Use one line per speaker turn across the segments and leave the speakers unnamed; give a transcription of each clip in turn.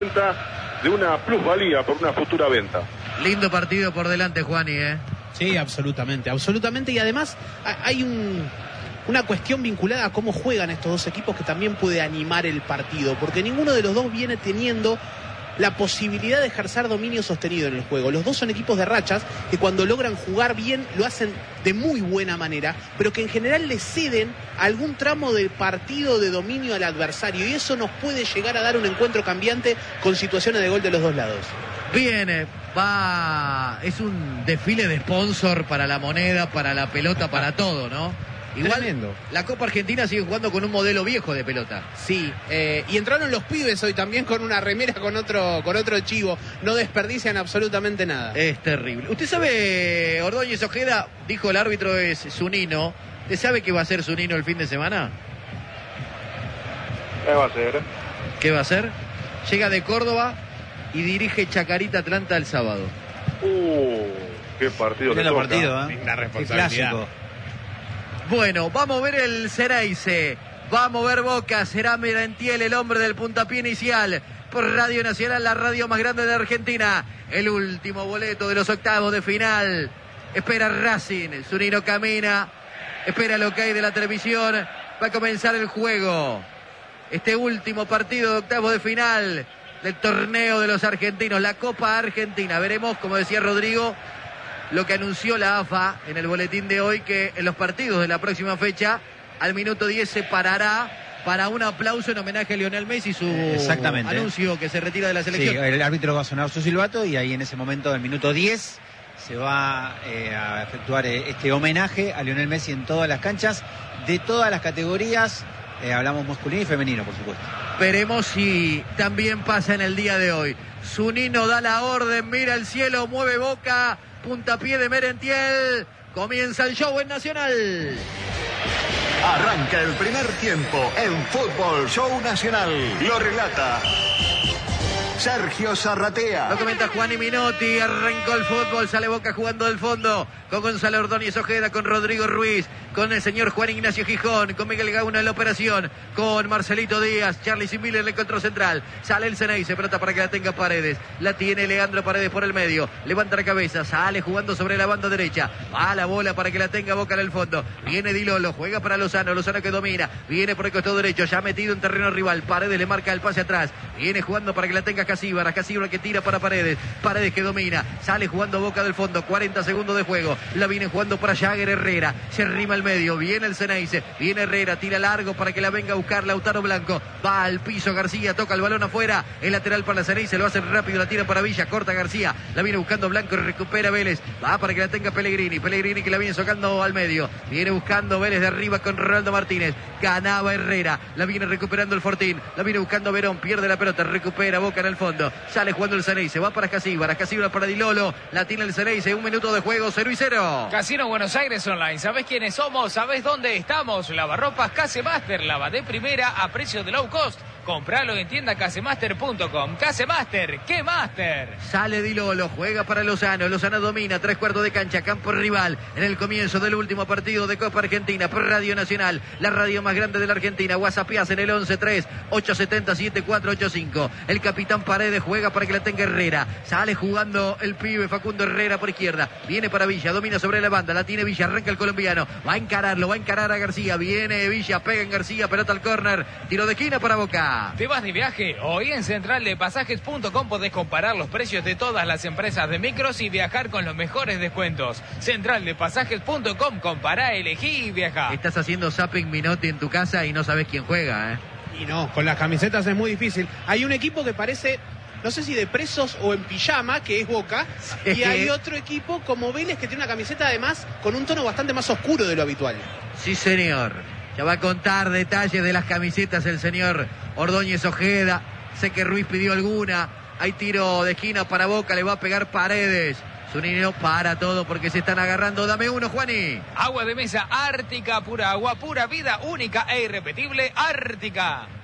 de una plusvalía por una futura venta.
Lindo partido por delante, Juani, ¿eh?
Sí, absolutamente, absolutamente. Y además hay una cuestión vinculada a cómo juegan estos dos equipos que también puede animar el partido, porque ninguno de los dos viene teniendo la posibilidad de ejercer dominio sostenido en el juego. Los dos son equipos de rachas que cuando logran jugar bien lo hacen de muy buena manera, pero que en general le ceden algún tramo del partido de dominio al adversario, y eso nos puede llegar a dar un encuentro cambiante con situaciones de gol de los dos lados.
Bien, es un desfile de sponsor para la moneda, para la pelota, para todo, ¿no? Igual, tremendo. La Copa Argentina sigue jugando con un modelo viejo de pelota.
Sí, y entraron los pibes hoy también con una remera con otro chivo. No desperdician absolutamente nada.
Es terrible. ¿Usted sabe, Ordóñez Ojeda, dijo el árbitro es Zunino? ¿Usted sabe qué va a hacer Zunino el fin de semana?
¿Qué va a hacer?
¿Qué va a hacer? Llega de Córdoba y dirige Chacarita Atlanta el sábado.
Qué partido.
Qué partido, ¿eh?
La responsabilidad.
Bueno, vamos a ver el Ceneice, vamos a ver Boca, será Merentiel el hombre del puntapié inicial por Radio Nacional, la radio más grande de Argentina. El último boleto de los octavos de final. Espera Racing, Zunino camina, espera lo que hay de la televisión, va a comenzar el juego. Este último partido de octavos de final del torneo de los argentinos, la Copa Argentina. Veremos, como decía Rodrigo, lo que anunció la AFA en el boletín de hoy, que en los partidos de la próxima fecha, al minuto 10 se parará para un aplauso en homenaje a Lionel Messi, su anuncio que se retira de la selección.
Sí, el árbitro va a sonar su silbato y ahí en ese momento, del minuto 10, se va a efectuar este homenaje a Lionel Messi en todas las canchas, de todas las categorías, hablamos masculino y femenino, por supuesto.
Veremos si también pasa en el día de hoy. Zunino da la orden, mira el cielo, mueve Boca, puntapié de Merentiel, comienza el show en Nacional.
Arranca el primer tiempo en Fútbol Show Nacional. Lo relata Sergio Zarratea.
Lo comenta Juan y Minotti. Arrancó el fútbol, sale Boca jugando del fondo con Gonzalo Ordóñez Ojeda, con Rodrigo Ruiz, con el señor Juan Ignacio Gijón, con Miguel Gauna en la operación, con Marcelito Díaz, Charlie Similler en el control central. Sale el Ceneice, pelota para que la tenga Paredes. La tiene Leandro Paredes por el medio. Levanta la cabeza, sale jugando sobre la banda derecha. Va la bola para que la tenga Boca en el fondo. Viene Di Lolo, juega para Lozano que domina. Viene por el costado derecho, ya metido en terreno rival. Paredes le marca el pase atrás. Viene jugando para que la tenga Casíbara que tira para Paredes. Paredes que domina. Sale jugando Boca del fondo. 40 segundos de juego. La viene jugando para Jagger Herrera. Se arrima al medio. Viene el Ceneice. Viene Herrera. Tira largo para que la venga a buscar Lautaro Blanco. Va al piso García. Toca el balón afuera. El lateral para la Ceneice. Lo hace rápido. La tira para Villa. Corta García. La viene buscando Blanco. Recupera Vélez. Va para que la tenga Pellegrini. Pellegrini que la viene socando al medio. Viene buscando Vélez de arriba con Ronaldo Martínez. Ganaba Herrera. La viene recuperando el Fortín. La viene buscando Verón. Pierde la pelota. Recupera Boca en el fondo. Sale jugando el Ceneice. Va para Casíbara. Casíbara para Di Lolo. La tiene el Ceneice. 1 minuto de juego. 0-0.
Casino Buenos Aires Online. ¿Sabés quiénes somos? ¿Sabés dónde estamos? Lavarropas Casemaster. Lava de primera a precio de low cost. Compralo en tienda casemaster.com. Casemaster, ¡qué master!
Sale Di Lolo, juega para Lozano. Lozano domina, 3/4 de cancha, campo rival. En el comienzo del último partido de Copa Argentina por Radio Nacional, la radio más grande de la Argentina. WhatsAppías en el 11-3-870-7485. El capitán Paredes juega para que la tenga Herrera. Sale jugando el pibe Facundo Herrera por izquierda. Viene para Villa, domina sobre la banda. La tiene Villa, arranca el colombiano. Va a encararlo, va a encarar a García. Viene Villa, pega en García, pelota al córner. Tiro de esquina para Boca.
¿Te vas de viaje? Hoy en centraldepasajes.com podés comparar los precios de todas las empresas de micros y viajar con los mejores descuentos. Centraldepasajes.com, compará, elegí y viajá.
Estás haciendo zapping Minotti en tu casa y no sabes quién juega, ¿eh?
Y no, con las camisetas es muy difícil. Hay un equipo que parece, no sé si de presos o en pijama, que es Boca, sí. Y hay otro equipo como Vélez que tiene una camiseta además con un tono bastante más oscuro de lo habitual.
Sí, señor. Ya va a contar detalles de las camisetas el señor Ordóñez Ojeda. Sé que Ruiz pidió alguna. Hay tiro de esquina para Boca, le va a pegar Paredes. Zunino para todo porque se están agarrando. Dame uno,
Juani. Agua de mesa Ártica, pura agua, pura vida, única e irrepetible, Ártica.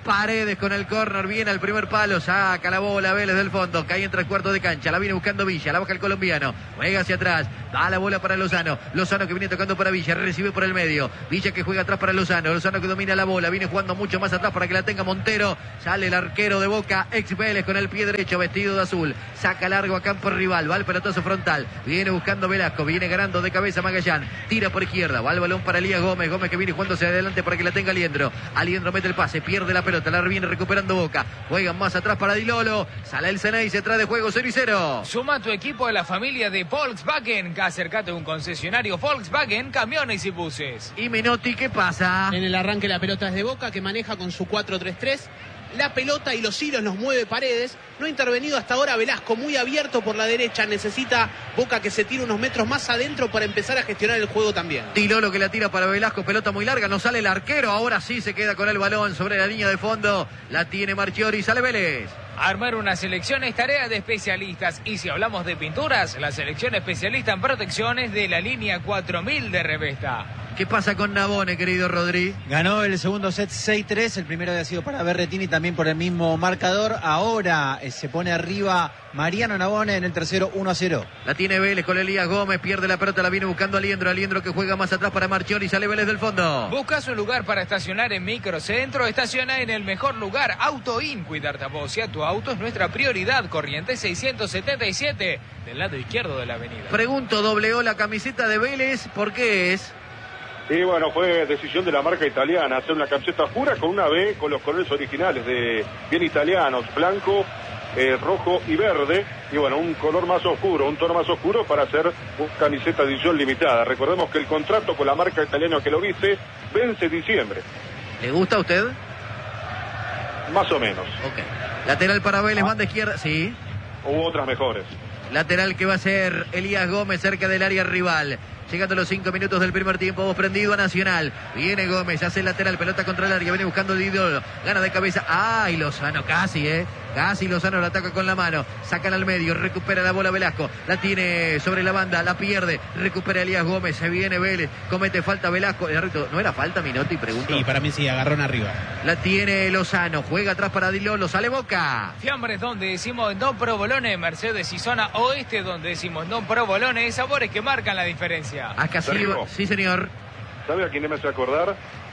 Paredes con el córner, viene al primer palo, saca la bola Vélez del fondo, cae en 3/4 de cancha, la viene buscando Villa, la baja el colombiano, juega hacia atrás, da la bola para Lozano, Lozano que viene tocando para Villa, recibe por el medio, Villa que juega atrás para Lozano, Lozano que domina la bola, viene jugando mucho más atrás para que la tenga Montero, sale el arquero de Boca, ex Vélez con el pie derecho, vestido de azul, saca largo a campo rival, va al pelotazo frontal, viene buscando Velasco, viene ganando de cabeza Magallán, tira por izquierda, va el balón para Elías Gómez, Gómez que viene jugando hacia adelante para que la tenga Aliendro, Aliendro mete el pase, pierde la pelota, la viene recuperando Boca, juegan más atrás para Di Lolo, sale el Ceney, se trae de juego 0-0.
Suma tu equipo de la familia de Volkswagen, acércate a un concesionario Volkswagen, camiones y buses.
Y Menotti, ¿qué pasa?
En el arranque la pelota es de Boca, que maneja con su 4-3-3. La pelota y los hilos los mueve Paredes. No ha intervenido hasta ahora Velasco, muy abierto por la derecha. Necesita Boca que se tire unos metros más adentro para empezar a gestionar el juego también.
Di Lolo que la tira para Velasco, pelota muy larga, no sale el arquero. Ahora sí se queda con el balón sobre la línea de fondo. La tiene Marchiori, sale Vélez.
Armar una selección es tarea de especialistas. Y si hablamos de pinturas, la selección especialista en protecciones de la línea 4000 de Revesta.
¿Qué pasa con Navone, querido Rodri?
Ganó el segundo set 6-3, el primero había sido para Berretini también por el mismo marcador. Ahora se pone arriba Mariano Navone en el tercero 1-0.
La tiene Vélez con Elías Gómez, pierde la pelota, la viene buscando Aliendro, Aliendro que juega más atrás para Marchiori, sale Vélez del fondo.
¿Buscas un lugar para estacionar en Microcentro? Estaciona en el mejor lugar, Autoin. Cuidarte a vos y a tu auto es nuestra prioridad. Corrientes 677, del lado izquierdo de la avenida.
Pregunto, dobleó la camiseta de Vélez, ¿por qué es?
Y bueno, fue decisión de la marca italiana hacer una camiseta oscura con una B con los colores originales de bien italianos, blanco, rojo y verde. Y bueno, un color más oscuro, un tono más oscuro para hacer una camiseta de edición limitada. Recordemos que el contrato con la marca italiana que lo viste vence diciembre.
¿Le gusta a usted?
Más o menos.
Ok. Lateral para Vélez, banda izquierda, sí.
Hubo otras mejores.
Lateral que va a ser Elías Gómez cerca del área rival. Llegando a los 5 minutos del primer tiempo, vos prendido a Nacional. Viene Gómez, hace el lateral, pelota contra el área, viene buscando Di Lolo, gana de cabeza. ¡Ay, Lozano! Casi Lozano la ataca con la mano. Sacan al medio, recupera la bola Velasco. La tiene sobre la banda, la pierde. Recupera Elías Gómez, se viene Vélez. Comete falta Velasco. ¿No era falta, Minotti? Pregunto.
Sí, para mí sí, agarrón arriba.
La tiene Lozano, juega atrás para Di Lolo, sale Boca.
Fiambres donde decimos no provolone, Mercedes y zona oeste donde decimos no provolone, sabores que marcan la diferencia.
Acá sí, señor.
¿Sabe a quién me hace acordar?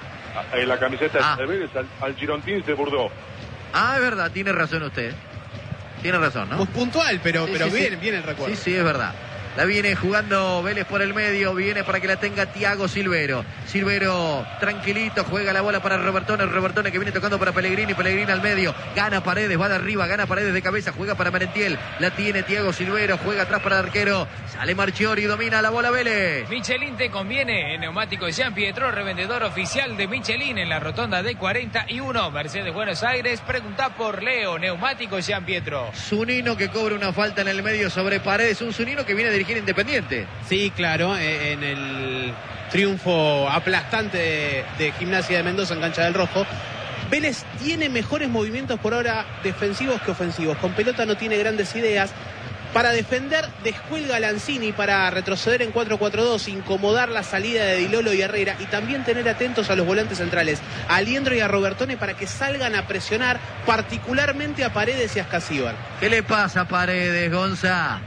La camiseta de Vélez, al Girondins de Bordeaux.
Es verdad, tiene razón usted. Tiene razón, ¿no?
Muy puntual, pero bien,
sí.
bien el recuerdo.
Sí, es verdad. La viene jugando Vélez por el medio, viene para que la tenga Thiago Silvero. Silvero tranquilito, juega la bola para Robertone, Robertone que viene tocando para Pellegrini, Pellegrini al medio, gana Paredes, va de arriba, gana Paredes de cabeza, juega para Merentiel, la tiene Thiago Silvero, juega atrás para el arquero, sale Marchiori, domina la bola Vélez.
Michelin te conviene, en Neumáticos Jean Pietro, revendedor oficial de Michelin en la rotonda de 41, Mercedes Buenos Aires, pregunta por Leo, Neumáticos Jean Pietro.
Zunino que cobra una falta en el medio sobre Paredes, un Zunino que viene a dirigir Independiente.
Sí, claro, en el triunfo aplastante de Gimnasia de Mendoza en cancha del Rojo. Vélez tiene mejores movimientos por ahora defensivos que ofensivos. Con pelota no tiene grandes ideas. Para defender, descuelga a Lanzini para retroceder en 4-4-2, incomodar la salida de Di Lolo y Herrera y también tener atentos a los volantes centrales, a Aliendro y a Robertone para que salgan a presionar, particularmente a Paredes y a Escasíbar.
¿Qué le pasa a Paredes, Gonza?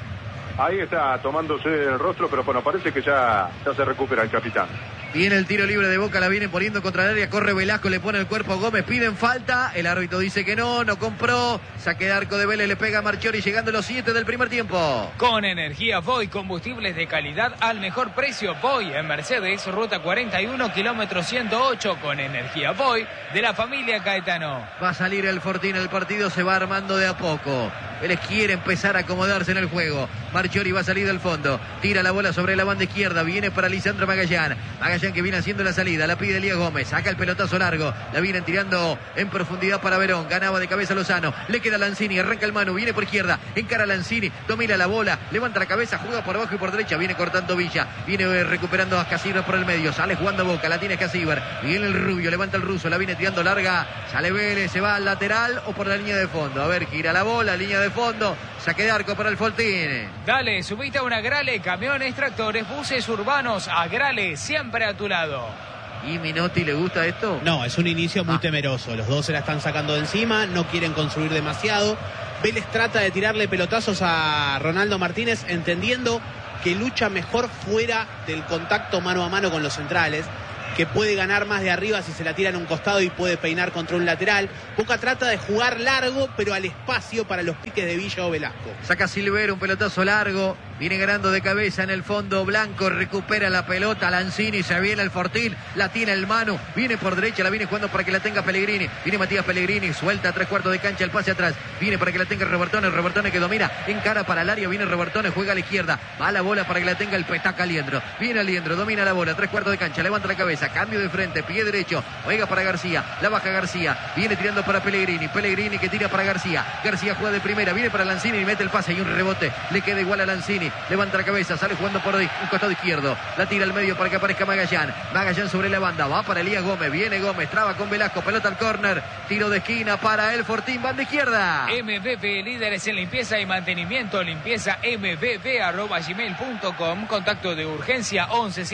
Ahí está tomándose el rostro, pero bueno, parece que ya se recupera el capitán.
Viene el tiro libre de Boca, la viene poniendo contra el área, corre Velasco, le pone el cuerpo a Gómez, piden falta, el árbitro dice que no compró, saque de arco de Vélez, le pega a Marchiori llegando a los 7 del primer tiempo.
Con energía Voy, combustibles de calidad al mejor precio. Voy en Mercedes, ruta 41, kilómetro 108, con energía Voy de la familia Caetano.
Va a salir el Fortín, el partido se va armando de a poco. Vélez quiere empezar a acomodarse en el juego. Marchiori va a salir del fondo, tira la bola sobre la banda izquierda, viene para Lisandro Magallán que viene haciendo la salida, la pide Elías Gómez, saca el pelotazo largo, la vienen tirando en profundidad para Verón, ganaba de cabeza Lozano, le queda Lanzini, arranca el Manu, viene por izquierda, encara Lanzini, domina la bola, levanta la cabeza, juega por abajo y por derecha, viene cortando Villa, viene recuperando a Escasíbar por el medio, sale jugando Boca, la tiene Escasíbar, viene el Rubio, levanta el ruso, la viene tirando larga, sale Vélez, se va al lateral o por la línea de fondo, a ver, gira la bola, línea de fondo, saque de arco para el Fortín.
Dale, subite a una Grale, camiones, tractores, buses urbanos, a Grale, siempre a tu lado.
¿Y Minotti le gusta esto?
No, es un inicio muy temeroso. Los dos se la están sacando de encima, no quieren construir demasiado. Vélez trata de tirarle pelotazos a Ronaldo Martínez, entendiendo que lucha mejor fuera del contacto mano a mano con los centrales, que puede ganar más de arriba si se la tira en un costado y puede peinar contra un lateral. Boca trata de jugar largo, pero al espacio para los piques de Villa o Velasco.
Saca Silvero, un pelotazo largo, viene ganando de cabeza en el fondo. Blanco recupera la pelota, Lanzini, se viene el Fortín, la tiene el Manu, viene por derecha, la viene jugando para que la tenga Pellegrini, viene Matías Pellegrini, suelta a 3/4 de cancha el pase atrás, viene para que la tenga Robertone que domina, encara para el área, viene Robertone, juega a la izquierda, va a la bola para que la tenga el Petaca Liendro, viene Liendro, domina la bola, 3/4 de cancha, levanta la cabeza, cambio de frente, pie derecho, juega para García, la baja García, viene tirando para Pellegrini que tira para García juega de primera, viene para Lanzini y mete el pase y un rebote, le queda igual a Lanzini, levanta la cabeza, sale jugando por un costado izquierdo, la tira al medio para que aparezca Magallán sobre la banda, va para Elías Gómez, viene Gómez, traba con Velasco, pelota al córner, tiro de esquina para el Fortín, banda izquierda.
MBB, líderes en limpieza y mantenimiento, limpieza mbb@gmail.com, contacto de urgencia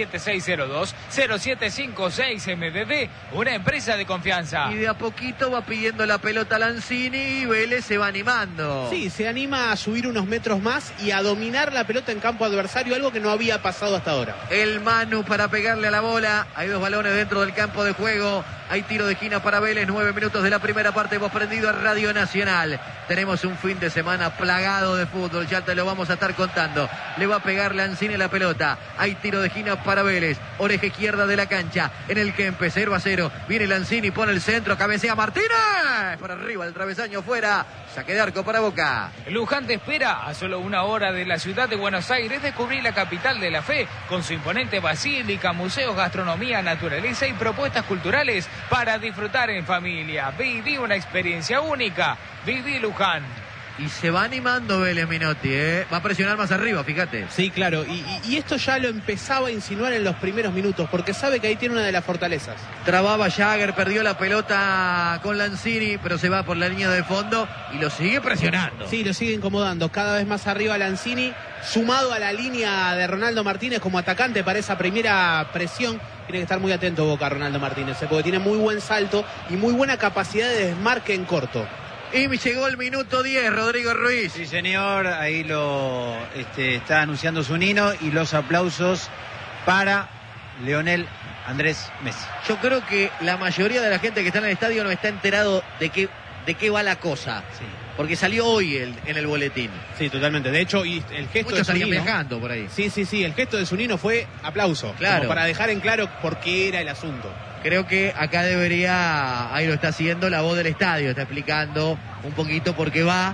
117602-0756. MBB, una empresa de confianza.
Y de a poquito va pidiendo la pelota Lanzini y Vélez se va animando.
Sí, se anima a subir unos metros más y a dominar la pelota en campo adversario, algo que no había pasado hasta ahora.
El Manu para pegarle a la bola, hay dos balones dentro del campo de juego, hay tiro de esquina para Vélez, 9 minutos de la primera parte, hemos prendido a Radio Nacional. Tenemos un fin de semana plagado de fútbol, ya te lo vamos a estar contando. Le va a pegar Lanzini la pelota, hay tiro de esquina para Vélez, oreja izquierda de la cancha, en el Kempes, 0-0, viene Lanzini, pone el centro, cabecea Martínez, por arriba el travesaño fuera, saque de arco para Boca.
Luján te espera a solo 1 hora de la ciudad de Buenos Aires, descubrir la capital de la fe, con su imponente basílica, museos, gastronomía, naturaleza y propuestas culturales para disfrutar en familia. Viví una experiencia única, viví Luján.
Y se va animando Vélez Minotti, va a presionar más arriba, fíjate.
Sí, claro, y esto ya lo empezaba a insinuar en los primeros minutos, porque sabe que ahí tiene una de las fortalezas.
Trababa Jagger, perdió la pelota con Lanzini, pero se va por la línea de fondo y lo sigue presionando.
Sí, lo sigue incomodando, cada vez más arriba Lanzini, sumado a la línea de Ronaldo Martínez como atacante para esa primera presión. Tiene que estar muy atento Boca, Ronaldo Martínez, porque tiene muy buen salto y muy buena capacidad de desmarque en corto.
Y llegó el minuto 10, Rodrigo Ruiz.
Sí, señor, ahí lo está anunciando Zunino y los aplausos para Lionel Andrés Messi.
Yo creo que la mayoría de la gente que está en el estadio no está enterado de qué va la cosa.
Sí.
Porque salió hoy en el boletín.
Sí, totalmente. De hecho, y el gesto
Muchos
de Zunino,
salían viajando por ahí.
Sí, el gesto de Zunino fue aplauso.
Claro.
Como para dejar en claro por qué era el asunto.
Creo que acá debería, ahí lo está haciendo la voz del estadio, está explicando un poquito por qué va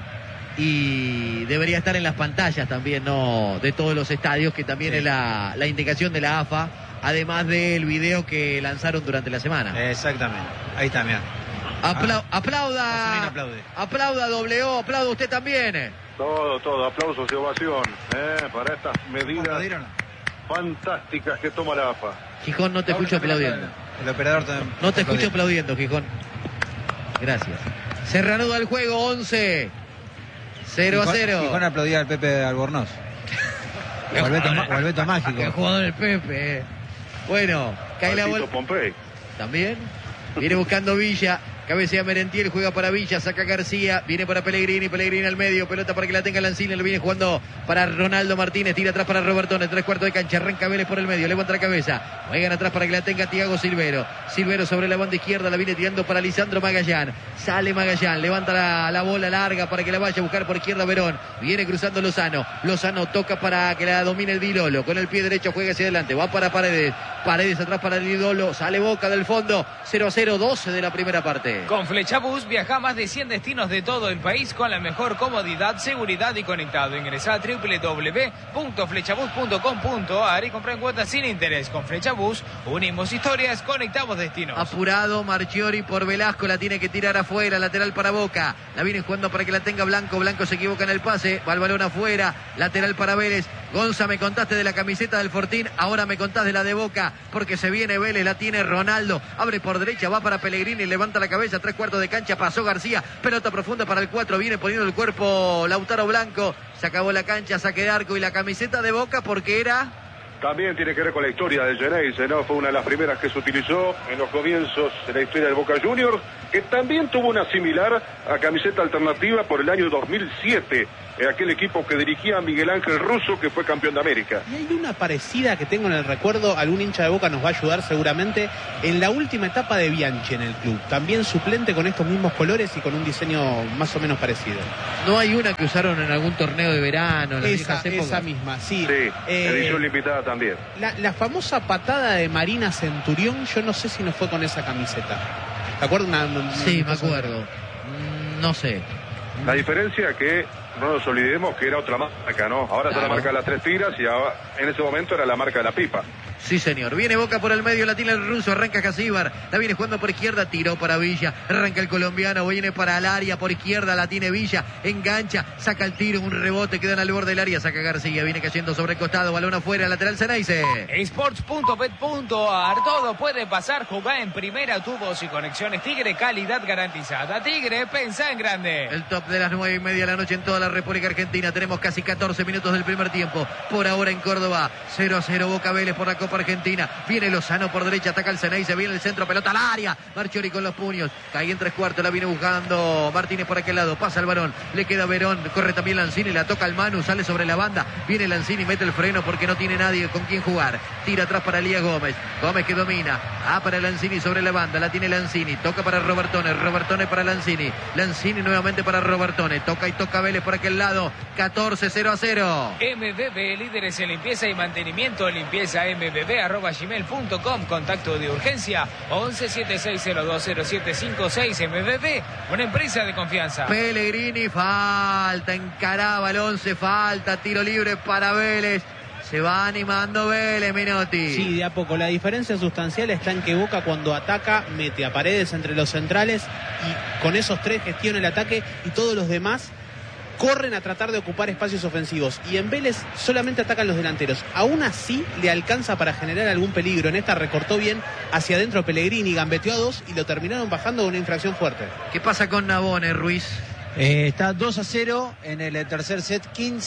y debería estar en las pantallas también, ¿no? De todos los estadios, que también es la indicación de la AFA, además del video que lanzaron durante la semana.
Exactamente, ahí está, mira.
Aplauda, aplauda W, aplauda usted también.
Todo, aplausos y ovación para estas medidas fantásticas que toma la AFA.
Gijón, no te escucho aplaudiendo.
El operador también.
No te escucho aplaudiendo, Gijón. Gracias. Se reanuda el juego, 11. 0-0.
Gijón aplaudía al Pepe Albornoz. O al Beto Mágico.
El jugador del Pepe. Bueno, cae la bola.
Pompey.
También. Viene buscando Villa. Cabecea Merentiel, juega para Villa, saca García, viene para Pellegrini al medio, pelota para que la tenga Lanzini, lo viene jugando para Ronaldo Martínez, tira atrás para Robertone, 3/4 de cancha, arranca Vélez por el medio, levanta la cabeza, juegan atrás para que la tenga Thiago Silvero sobre la banda izquierda, la viene tirando para Lisandro Magallán, sale Magallán, levanta la bola larga para que la vaya a buscar por izquierda Verón, viene cruzando Lozano toca para que la domine el Dilolo, con el pie derecho juega hacia adelante, va para Paredes atrás para el Dilolo, sale Boca del fondo, 0-0, 12 de la primera parte.
Con Flechabús viaja a más de 100 destinos de todo el país con la mejor comodidad, seguridad y conectado. Ingresa a www.flechabús.com.ar y compra en cuotas sin interés. Con Flechabús unimos historias, conectamos destinos.
Apurado Marchiori por Velasco, la tiene que tirar afuera, lateral para Boca. La viene jugando para que la tenga Blanco se equivoca en el pase, va el balón afuera, lateral para Vélez. Gonza, me contaste de la camiseta del Fortín, ahora me contás de la de Boca, porque se viene Vélez, la tiene Ronaldo, abre por derecha, va para Pellegrini, levanta la cabeza, 3/4 de cancha, pasó García, pelota profunda para el 4, viene poniendo el cuerpo Lautaro Blanco, se acabó la cancha, saque de arco y la camiseta de Boca porque era...
También tiene que ver con la historia del Geneise, ¿no? Fue una de las primeras que se utilizó en los comienzos de la historia del Boca Juniors, que también tuvo una similar a camiseta alternativa por el año 2007, aquel equipo que dirigía Miguel Ángel Russo, que fue campeón de América.
Y hay una parecida que tengo en el recuerdo, algún hincha de Boca nos va a ayudar seguramente, en la última etapa de Bianchi en el club, también suplente con estos mismos colores y con un diseño más o menos parecido.
¿No hay una que usaron en algún torneo de verano? En las viejas épocas?
Esa misma, sí.
Sí, edición limitada también.
La famosa patada de Marina Centurión, yo no sé si no fue con esa camiseta. ¿Te acuerdas?
Sí, me acuerdo. No sé.
La diferencia que no nos olvidemos que era otra marca, ¿no? Ahora está la marca de las 3 tiras y ahora, en ese momento era la marca de la pipa.
Sí, señor. Viene Boca por el medio, la tiene el ruso, arranca Casíbar, la viene jugando por izquierda, tiró para Villa, arranca el colombiano, viene para el área, por izquierda la tiene Villa, engancha, saca el tiro, un rebote, quedan al borde del área, saca García, viene cayendo sobre el costado, balón afuera, lateral Ceneice.
Sports.bet.ar, todo puede pasar, jugá en primera, tubos y conexiones Tigre, calidad garantizada. Tigre, pensá en grande.
El top de las 9:30 de la noche en toda la República Argentina, tenemos casi 14 minutos del primer tiempo, por ahora en Córdoba, 0-0 Boca Vélez por la Copa Argentina, viene Lozano por derecha, ataca el Ceneice, viene el centro, pelota al área, Marchiori con los puños, cae en 3/4, la viene buscando Martínez por aquel lado, pasa el varón, le queda Verón, corre también Lanzini, la toca al Manu, sale sobre la banda, viene Lanzini, mete el freno porque no tiene nadie con quien jugar, tira atrás para Elías Gómez, Gómez que domina, para Lanzini sobre la banda, la tiene Lanzini, toca para Robertone, Robertone para Lanzini, Lanzini nuevamente para Robertone, toca y toca Vélez por aquel lado, 14-0-0.
MBB, líderes en limpieza y mantenimiento, limpieza mbb@gmail.com, contacto de urgencia 1176020756. MBB, una empresa de confianza.
Pellegrini, falta, encaraba el 11, falta, tiro libre para Vélez. Se va animando Vélez, Menotti.
Sí, de a poco. La diferencia sustancial está en que Boca cuando ataca mete a Paredes entre los centrales y con esos 3 gestiona el ataque y todos los demás corren a tratar de ocupar espacios ofensivos. Y en Vélez solamente atacan los delanteros. Aún así le alcanza para generar algún peligro. En esta recortó bien hacia adentro Pellegrini, gambeteó a 2 y lo terminaron bajando de una infracción fuerte.
¿Qué pasa con Nabone, Ruiz?
Está 2-0 en el tercer set,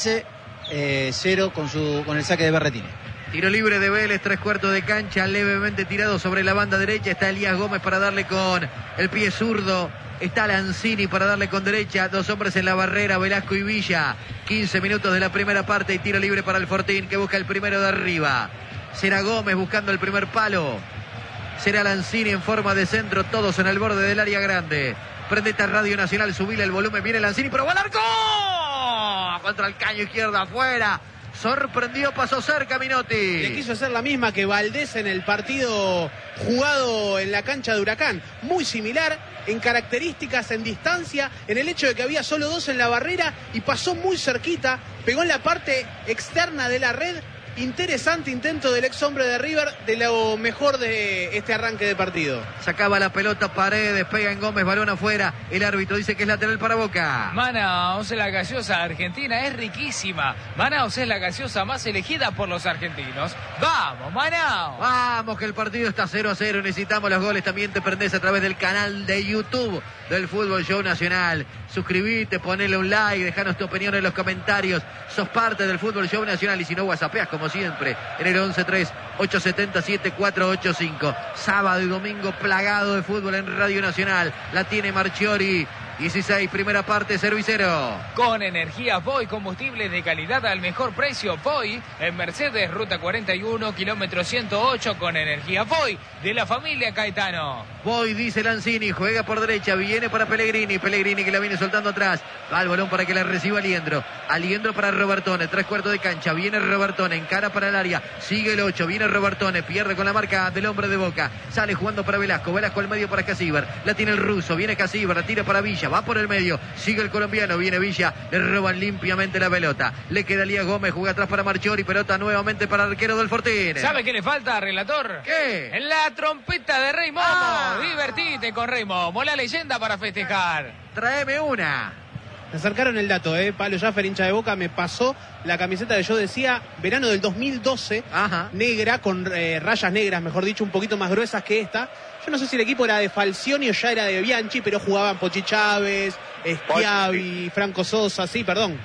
15-0 con el saque de Berretini.
Tiro libre de Vélez, 3/4 de cancha, levemente tirado sobre la banda derecha. Está Elías Gómez para darle con el pie zurdo. Está Lanzini para darle con derecha. 2 hombres en la barrera, Velasco y Villa. 15 minutos de la primera parte y tiro libre para el Fortín que busca el primero de arriba. Será Gómez buscando el primer palo. Será Lanzini en forma de centro, todos en el borde del área grande. Prende esta Radio Nacional, subile el volumen, viene Lanzini, probó al arco. Contra el caño izquierdo afuera. Sorprendió, pasó cerca Minotti.
Le quiso hacer la misma que Valdés en el partido jugado en la cancha de Huracán. Muy similar en características, en distancia, en el hecho de que había solo 2 en la barrera y pasó muy cerquita, pegó en la parte externa de la red. Interesante intento del ex hombre de River, de lo mejor de este arranque de partido.
Sacaba la pelota Paredes, pega en Gómez, balón afuera. El árbitro dice que es lateral para Boca.
Manaos, la gaseosa argentina es riquísima. Manaos es la gaseosa más elegida por los argentinos. ¡Vamos, Manaos!
Vamos, que el partido está 0-0. Necesitamos los goles. También te prendés a través del canal de YouTube del Fútbol Show Nacional. Suscribite, ponele un like, dejanos tu opinión en los comentarios. Sos parte del Fútbol Show Nacional y si no, whatsappeás como siempre en el 11-3-870-7485. Sábado y domingo plagado de fútbol en Radio Nacional. La tiene Marchiori. 16, primera parte, 0-0.
Con energía Voy, combustible de calidad al mejor precio. Voy en Mercedes, ruta 41, kilómetro 108, con energía Voy, de la familia Caetano.
Voy, dice Lanzini, juega por derecha, viene para Pellegrini. Pellegrini que la viene soltando atrás. Va el balón para que la reciba Aliendro. Aliendro para Robertone, 3/4 de cancha. Viene Robertone, encara para el área. Sigue el 8, viene Robertone, pierde con la marca del hombre de Boca. Sale jugando para Velasco. Velasco al medio para Casíbar. La tiene el ruso, viene Casíbar, la tira para Villa. Va por el medio, sigue el colombiano, viene Villa, le roban limpiamente la pelota. Le queda Elías Gómez, juega atrás para Marchiori, pelota nuevamente para el arquero del Fortín.
¿Sabe qué le falta, relator?
¿Qué?
La trompeta de Rey Momo. Divertite con Rey Momo, la leyenda para festejar.
Tráeme una.
Me acercaron el dato, Pablo Jaffer, hincha de Boca, me pasó la camiseta que yo decía, verano del 2012,
Ajá.
negra, con rayas negras, mejor dicho, un poquito más gruesas que esta. Yo no sé si el equipo era de Falcioni o ya era de Bianchi, pero jugaban Pochi Chávez, Schiavi, Franco Sosa, sí, perdón.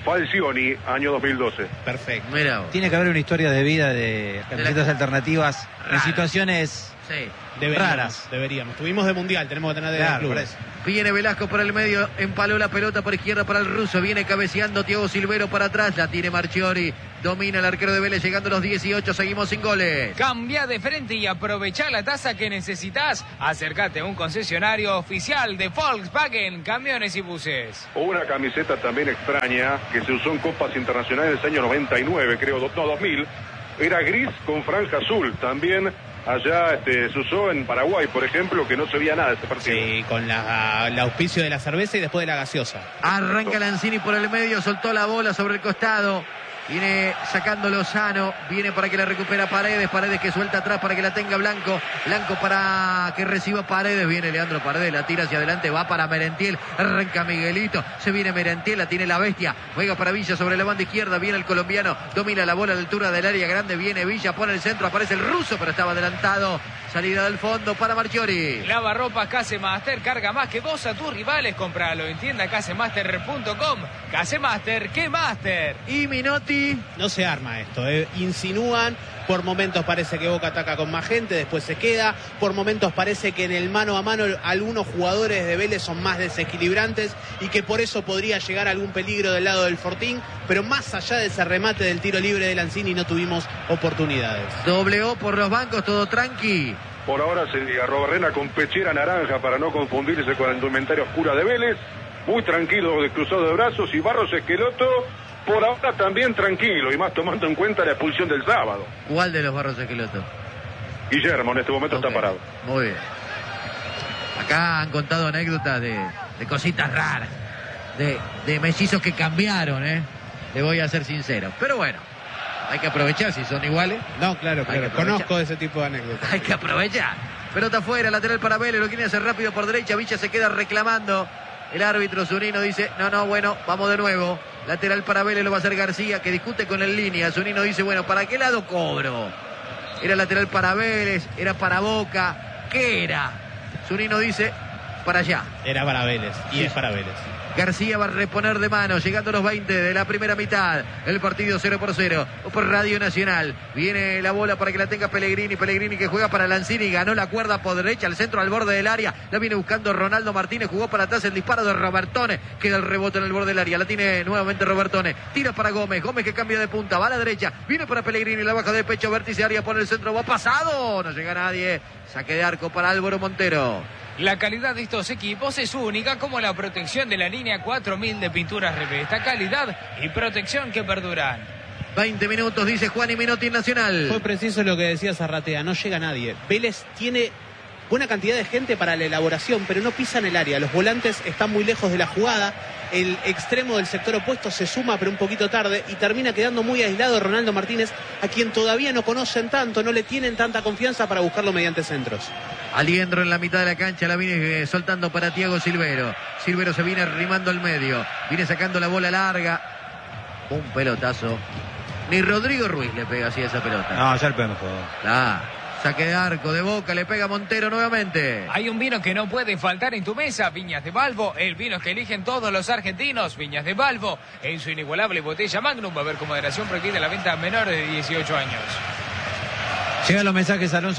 Falcioni, año 2012.
Perfecto.
Mira vos.
Tiene que haber una historia de vida de camisetas alternativas en
Raras.
situaciones
Sí.
raras.
Deberíamos. Tuvimos de mundial, tenemos que tener de
Claro,
clubes.
por eso.
Viene Velasco por el medio, empaló la pelota por izquierda para el ruso, viene cabeceando Thiago Silvero para atrás, la tiene Marchiori, domina el arquero de Vélez, llegando a los 18, seguimos sin goles.
Cambia de frente y aprovechá la tasa que necesitas. Acércate a un concesionario oficial de Volkswagen, camiones y buses.
Una camiseta también extraña que se usó en Copas Internacionales del año 99, creo, 2000. Era gris con franja azul. También allá se usó en Paraguay, por ejemplo, que no se veía nada de este partido.
Sí, con el auspicio de la cerveza y después de la gaseosa.
Arranca Lanzini por el medio, soltó la bola sobre el costado. Viene sacando Lozano, viene para que la recupera Paredes, Paredes que suelta atrás para que la tenga Blanco, Blanco para que reciba Paredes, viene Leandro Paredes, la tira hacia adelante, va para Merentiel, arranca Miguelito, se viene Merentiel, la tiene la bestia, juega para Villa sobre la banda izquierda, viene el colombiano, domina la bola a la altura del área grande, viene Villa, pone el centro, aparece el ruso, pero estaba adelantado, salida del fondo para Marchiori.
Lavarropas Casemaster, carga más que vos a tus rivales, compralo en tienda casemaster.com. Casemaster, ¿qué master?
Y Minotti.
No se arma esto, insinúan, por momentos parece que Boca ataca con más gente, después se queda, por momentos parece que en el mano a mano algunos jugadores de Vélez son más desequilibrantes y que por eso podría llegar algún peligro del lado del Fortín, pero más allá de ese remate del tiro libre de Lanzini no tuvimos oportunidades.
Doble O por los bancos, todo tranqui.
Por ahora se Arrobarrena con pechera naranja para no confundirse con la indumentaria oscura de Vélez. Muy tranquilo, de cruzado de brazos. Y Barros Esqueloto, por ahora también tranquilo, y más tomando en cuenta la expulsión del sábado.
¿Cuál de los Barros Esqueloto?
Guillermo en este momento
Ok,
está parado.
Muy bien. Acá han contado anécdotas de cositas raras, de mellizos que cambiaron, le voy a ser sincero. Pero bueno, hay que aprovechar si son iguales.
No, claro,
Hay que aprovechar.
conozco ese tipo de anécdotas.
Hay que aprovechar. Pelota afuera, lateral para Vélez, lo quiere hacer rápido por derecha, Villa se queda reclamando. El árbitro Zunino dice, no, bueno, vamos de nuevo. Lateral para Vélez lo va a hacer García, que discute con el línea. Zunino dice, bueno, ¿para qué lado cobro? Era lateral para Vélez, era para Boca, ¿qué era? Zunino dice, para allá.
Era para Vélez, y
Sí.
es para Vélez.
García va a reponer de mano, llegando a los 20 de la primera mitad. El partido 0-0 por Radio Nacional. Viene la bola para que la tenga Pellegrini. Pellegrini que juega para Lanzini. Ganó la cuerda por derecha, al centro, al borde del área. La viene buscando Ronaldo Martínez. Jugó para atrás el disparo de Robertone. Queda el rebote en el borde del área. La tiene nuevamente Robertone. Tira para Gómez. Gómez que cambia de punta. Va a la derecha. Viene para Pellegrini. La baja de pecho. Vértice área. Pone el centro. Va pasado. No llega nadie. Saque de arco para Álvaro Montero.
La calidad de estos equipos es única, como la protección de la línea 4000 de pinturas Revesta. Calidad y protección que perduran.
20 minutos, dice Juan y Minotti en Nacional.
Fue preciso lo que decía Zarratea, no llega nadie. Vélez tiene buena cantidad de gente para la elaboración, pero no pisan el área. Los volantes están muy lejos de la jugada. El extremo del sector opuesto se suma, pero un poquito tarde, y termina quedando muy aislado Ronaldo Martínez, a quien todavía no conocen tanto, no le tienen tanta confianza para buscarlo mediante centros.
Aliendro en la mitad de la cancha, la viene soltando para Thiago Silvero. Silvero se viene arrimando al medio, viene sacando la bola larga. Un pelotazo. Ni Rodrigo Ruiz le pega así a esa pelota.
No, ya el PM jugó.
Saque de arco de Boca, le pega Montero nuevamente.
Hay un vino que no puede faltar en tu mesa, Viñas de Balbo, el vino que eligen todos los argentinos, Viñas de Balbo, en su inigualable botella Magnum, va a haber con moderación prohibida la venta a menores de 18 años.
Llegan los mensajes al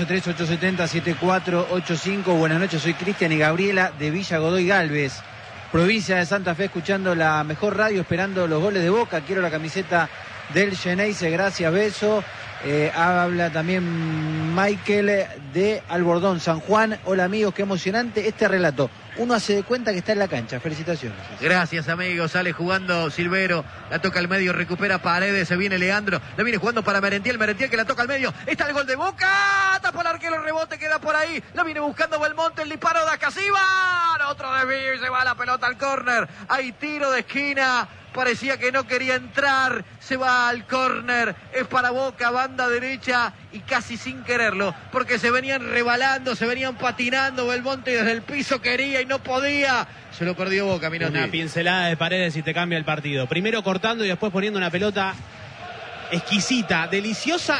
11-3870-7485. Buenas noches, soy Cristian y Gabriela de Villa Godoy Galvez, provincia de Santa Fe, escuchando la mejor radio, esperando los goles de Boca. Quiero la camiseta del Geneise, gracias, beso. Habla también Michael de Albordón, San Juan. Hola amigos, qué emocionante este relato. Uno hace de cuenta que está en la cancha. Felicitaciones.
Gracias amigos, sale jugando Silvero, la toca al medio, recupera Paredes, se viene Leandro, la viene jugando para Merentiel que la toca al medio, está el gol de Boca, tapa el arquero, el rebote queda por ahí, la viene buscando Belmonte, el disparo de Acasiban, otro desvío y se va la pelota al córner, hay tiro de esquina. Parecía que no quería entrar, se va al córner, es para Boca, banda derecha y casi sin quererlo, porque se venían rebalando, se venían patinando, Belmonte desde el piso quería y no podía, se lo perdió Boca, Minotti.
Una pincelada de Paredes y te cambia el partido. Primero cortando y después poniendo una pelota exquisita, deliciosa y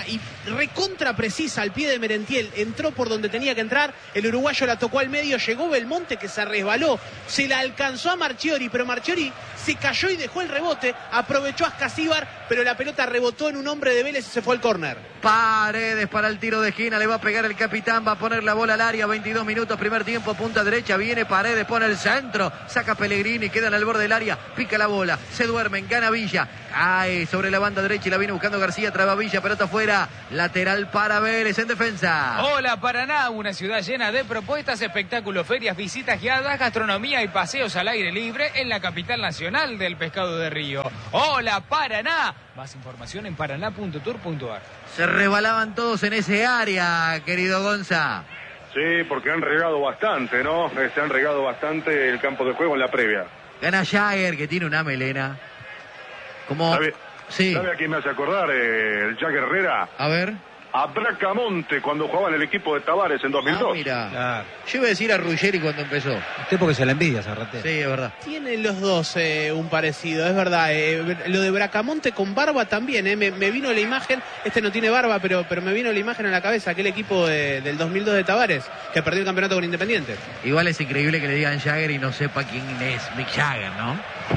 recontra precisa al pie de Merentiel, entró por donde tenía que entrar, el uruguayo la tocó al medio, llegó Belmonte que se resbaló, se la alcanzó a Marchiori, pero Marchiori se cayó y dejó el rebote, aprovechó a Ascasíbar, pero la pelota rebotó en un hombre de Vélez y se fue al córner.
Paredes para el tiro de esquina, le va a pegar el capitán, va a poner la bola al área, 22 minutos, primer tiempo, punta derecha, viene Paredes, pone el centro, saca Pellegrini, queda en el borde del área, pica la bola, se duermen, gana Villa, cae sobre la banda derecha y la viene buscando García, traba Villa, pelota afuera, lateral para Vélez en defensa.
Hola Paraná, una ciudad llena de propuestas, espectáculos, ferias, visitas guiadas, gastronomía y paseos al aire libre en la capital nacional del pescado de río. Hola Paraná, más información en paraná.tour.ar.
Se rebalaban todos en ese área, querido Gonza.
Sí, porque han regado bastante, ¿no? Se han regado bastante el campo de juego en la previa.
Gana Jagger, que tiene una melena. Como...
¿Sabe a quién me hace acordar? El Jagger Herrera.
A ver.
A Bracamonte cuando jugaba en el equipo de Tavares en 2002.
Mira.
Claro.
Yo iba a decir a Ruggeri cuando empezó.
Usted porque se la envidia, Zarratea.
Sí, es verdad.
Tienen los dos un parecido, es verdad. Lo de Bracamonte con barba también, me vino la imagen, no tiene barba, pero me vino la imagen a la cabeza, aquel equipo del 2002 de Tavares, que perdió el campeonato con Independiente.
Igual es increíble que le digan Jagger y no sepa quién es Mick Jagger, ¿no?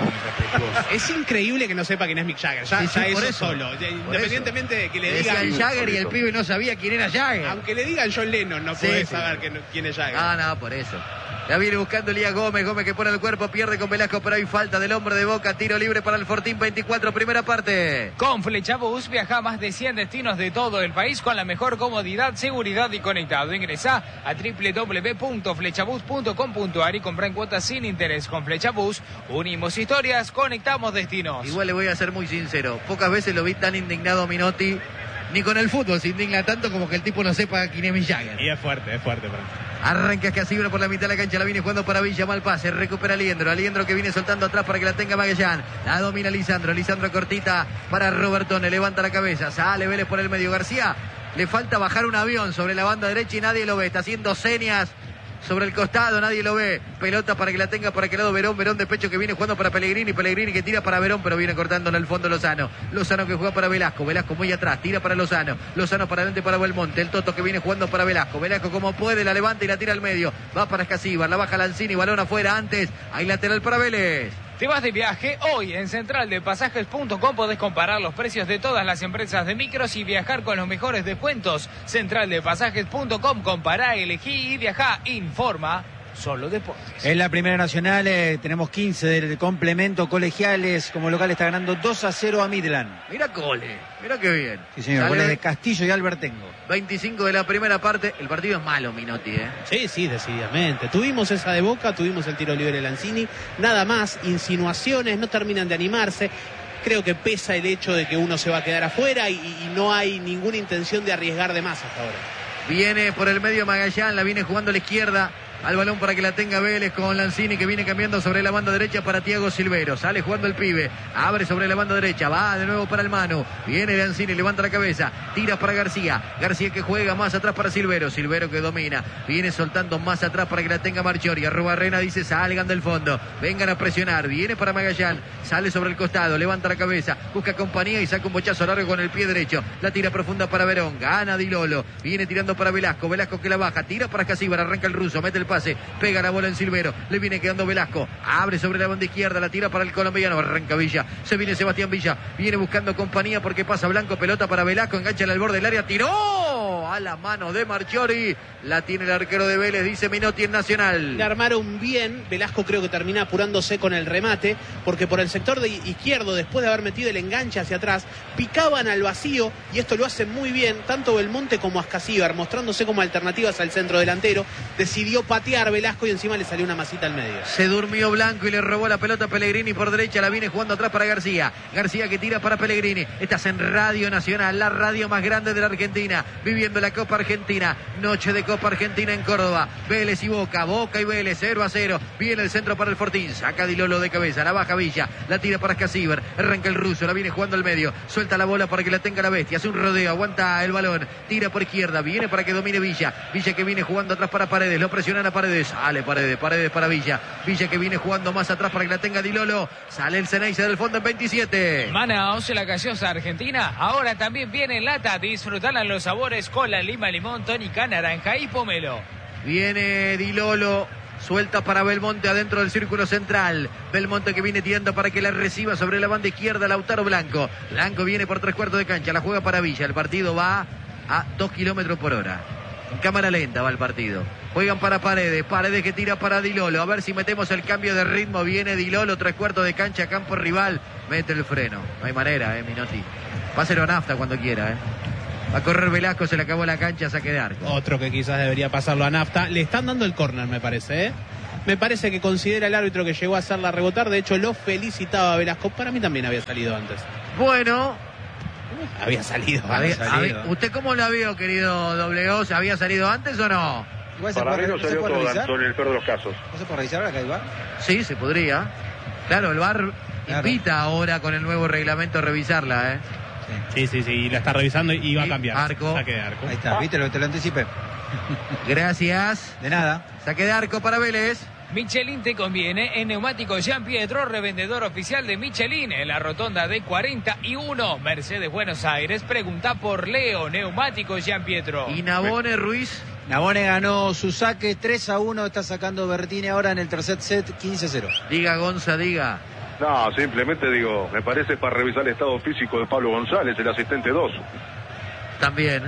Es increíble que no sepa quién es Mick Jagger, ya
por
eso
eso
solo. Independientemente de que le
decían
digan
Jagger y el pibe no sabía quién era Jagger.
Aunque le digan John Lennon, no podés saber quién es Jagger.
No, por eso. La viene buscando Elías Gómez que pone el cuerpo, pierde con Velasco, pero hay falta del hombre de Boca, tiro libre para el Fortín, 24, primera parte.
Con Flechabús viaja a más de 100 destinos de todo el país con la mejor comodidad, seguridad y conectado. Ingresá a www.flechabús.com.ar y compra en cuotas sin interés. Con Flechabús unimos historias, conectamos destinos.
Igual le voy a ser muy sincero, pocas veces lo vi tan indignado a Minotti, ni con el fútbol se indigna tanto como que el tipo no sepa quién es Mick Jagger.
Y es fuerte.
Arranca Ascasíbar por la mitad de la cancha, la viene jugando para Villa, mal pase, recupera Aliendro que viene soltando atrás para que la tenga Magallán, la domina Lisandro cortita para Robertone, levanta la cabeza, sale Vélez por el medio, García, le falta bajar un avión sobre la banda derecha y nadie lo ve, está haciendo señas sobre el costado, nadie lo ve, pelota para que la tenga por aquel lado Verón de pecho que viene jugando para Pellegrini que tira para Verón, pero viene cortando en el fondo Lozano que juega para Velasco muy atrás, tira para Lozano para adelante para Belmonte, el Toto que viene jugando para Velasco como puede, la levanta y la tira al medio, va para Ascasíbar, la baja Lanzini, balón afuera antes, hay lateral para Vélez.
¿Te vas de viaje? Hoy en centraldepasajes.com podés comparar los precios de todas las empresas de micros y viajar con los mejores descuentos. Centraldepasajes.com, compará, elegí y viajá. Informa Solo Deportes.
En la Primera Nacional tenemos 15 del complemento colegiales. Como local está ganando 2-0 a Midland.
Mira Cole, mira qué bien.
Sí, señor, goles de Castillo y Albertengo.
25 de la primera parte. El partido es malo, Minotti,
Sí, decididamente. Tuvimos esa de Boca, tuvimos el tiro libre de Lanzini. Nada más, insinuaciones, no terminan de animarse. Creo que pesa el hecho de que uno se va a quedar afuera y no hay ninguna intención de arriesgar de más hasta ahora.
Viene por el medio Magallán, la viene jugando a la izquierda. Al balón para que la tenga Vélez con Lanzini que viene cambiando sobre la banda derecha para Thiago Silvero. Sale jugando el pibe. Abre sobre la banda derecha. Va de nuevo para el Manu. Viene Lanzini, levanta la cabeza. Tira para García. García que juega más atrás para Silvero. Silvero que domina. Viene soltando más atrás para que la tenga Marchiori. Arrobarrena dice salgan del fondo. Vengan a presionar. Viene para Magallán. Sale sobre el costado. Levanta la cabeza. Busca compañía y saca un bochazo largo con el pie derecho. La tira profunda para Verón. Gana Di Lolo. Viene tirando para Velasco. Velasco que la baja. Tira para Ascasíbar. Arranca el ruso. Mete el pase, pega la bola en Silvero, le viene quedando Velasco, abre sobre la banda izquierda, la tira para el colombiano, arranca Villa, se viene Sebastián Villa, viene buscando compañía porque pasa Blanco, pelota para Velasco, engancha al borde del área, tiró a la mano de Marchiori, la tiene el arquero de Vélez, dice Minotti en Nacional.
Le armaron bien, Velasco creo que termina apurándose con el remate, porque por el sector de izquierdo, después de haber metido el enganche hacia atrás, picaban al vacío, y esto lo hacen muy bien, tanto Belmonte como Ascasíbar, mostrándose como alternativas al centro delantero, decidió patear Velasco y encima le salió una masita al medio.
Se durmió Blanco y le robó la pelota a Pellegrini por derecha, la viene jugando atrás para García. García que tira para Pellegrini. Estás en Radio Nacional, la radio más grande de la Argentina, viviendo la Copa Argentina, noche de Copa Argentina en Córdoba. Vélez y Boca, Boca y Vélez, 0-0. Viene el centro para el Fortín, saca Di Lolo de cabeza, la baja Villa, la tira para Ascasíbar, arranca el ruso, la viene jugando al medio, suelta la bola para que la tenga la bestia, hace un rodeo, aguanta el balón, tira por izquierda, viene para que domine Villa. Villa que viene jugando atrás para Paredes, lo presiona gana Paredes. Sale Paredes para Villa. Villa que viene jugando más atrás para que la tenga Di Lolo. Sale el Ceneice del fondo en 27.
Manaos, la gaseosa argentina. Ahora también viene en lata. Disfrutarla en los sabores cola, lima, limón, tónica, naranja y pomelo.
Viene Di Lolo. Suelta para Belmonte adentro del círculo central. Belmonte que viene tirando para que la reciba sobre la banda izquierda Lautaro Blanco. Blanco viene por 3/4 de cancha. La juega para Villa. El partido va a 2 kilómetros por hora. En cámara lenta va el partido. Juegan para Paredes. Paredes que tira para Di Lolo. A ver si metemos el cambio de ritmo. Viene Di Lolo, 3/4 de cancha, campo rival. Mete el freno. No hay manera, Minotti. Páselo a Nafta cuando quiera, Va a correr Velasco, se le acabó la cancha, saque de arco.
Otro que quizás debería pasarlo a Nafta. Le están dando el córner, me parece, Me parece que considera el árbitro que llegó a hacerla rebotar. De hecho, lo felicitaba a Velasco. Para mí también había salido antes.
Bueno.
Había salido.
¿Usted cómo la vio, querido Doblegos? ¿Había salido antes o no?
Igual para mí no salió todo en el peor de los casos.
¿No se puede revisar ahora que hay VAR?
Sí, se podría. Claro, el VAR invita ahora con el nuevo reglamento a revisarla,
Sí, y la está revisando y va a cambiar.
Arco.
Saque de arco.
Ahí está, viste, te lo anticipé.
Gracias.
De nada.
Saque de arco para Vélez.
Michelin te conviene. En Neumáticos Jean Pietro, revendedor oficial de Michelin en la rotonda de 41 Mercedes Buenos Aires. Pregunta por Leo. Neumáticos Jean Pietro.
¿Y Nabone Ruiz?
Nabone ganó su saque 3-1. Está sacando Bertini ahora en el tercer set 15-0.
Diga, Gonza, diga.
No, simplemente digo, me parece para revisar el estado físico de Pablo González, el asistente 2.
También.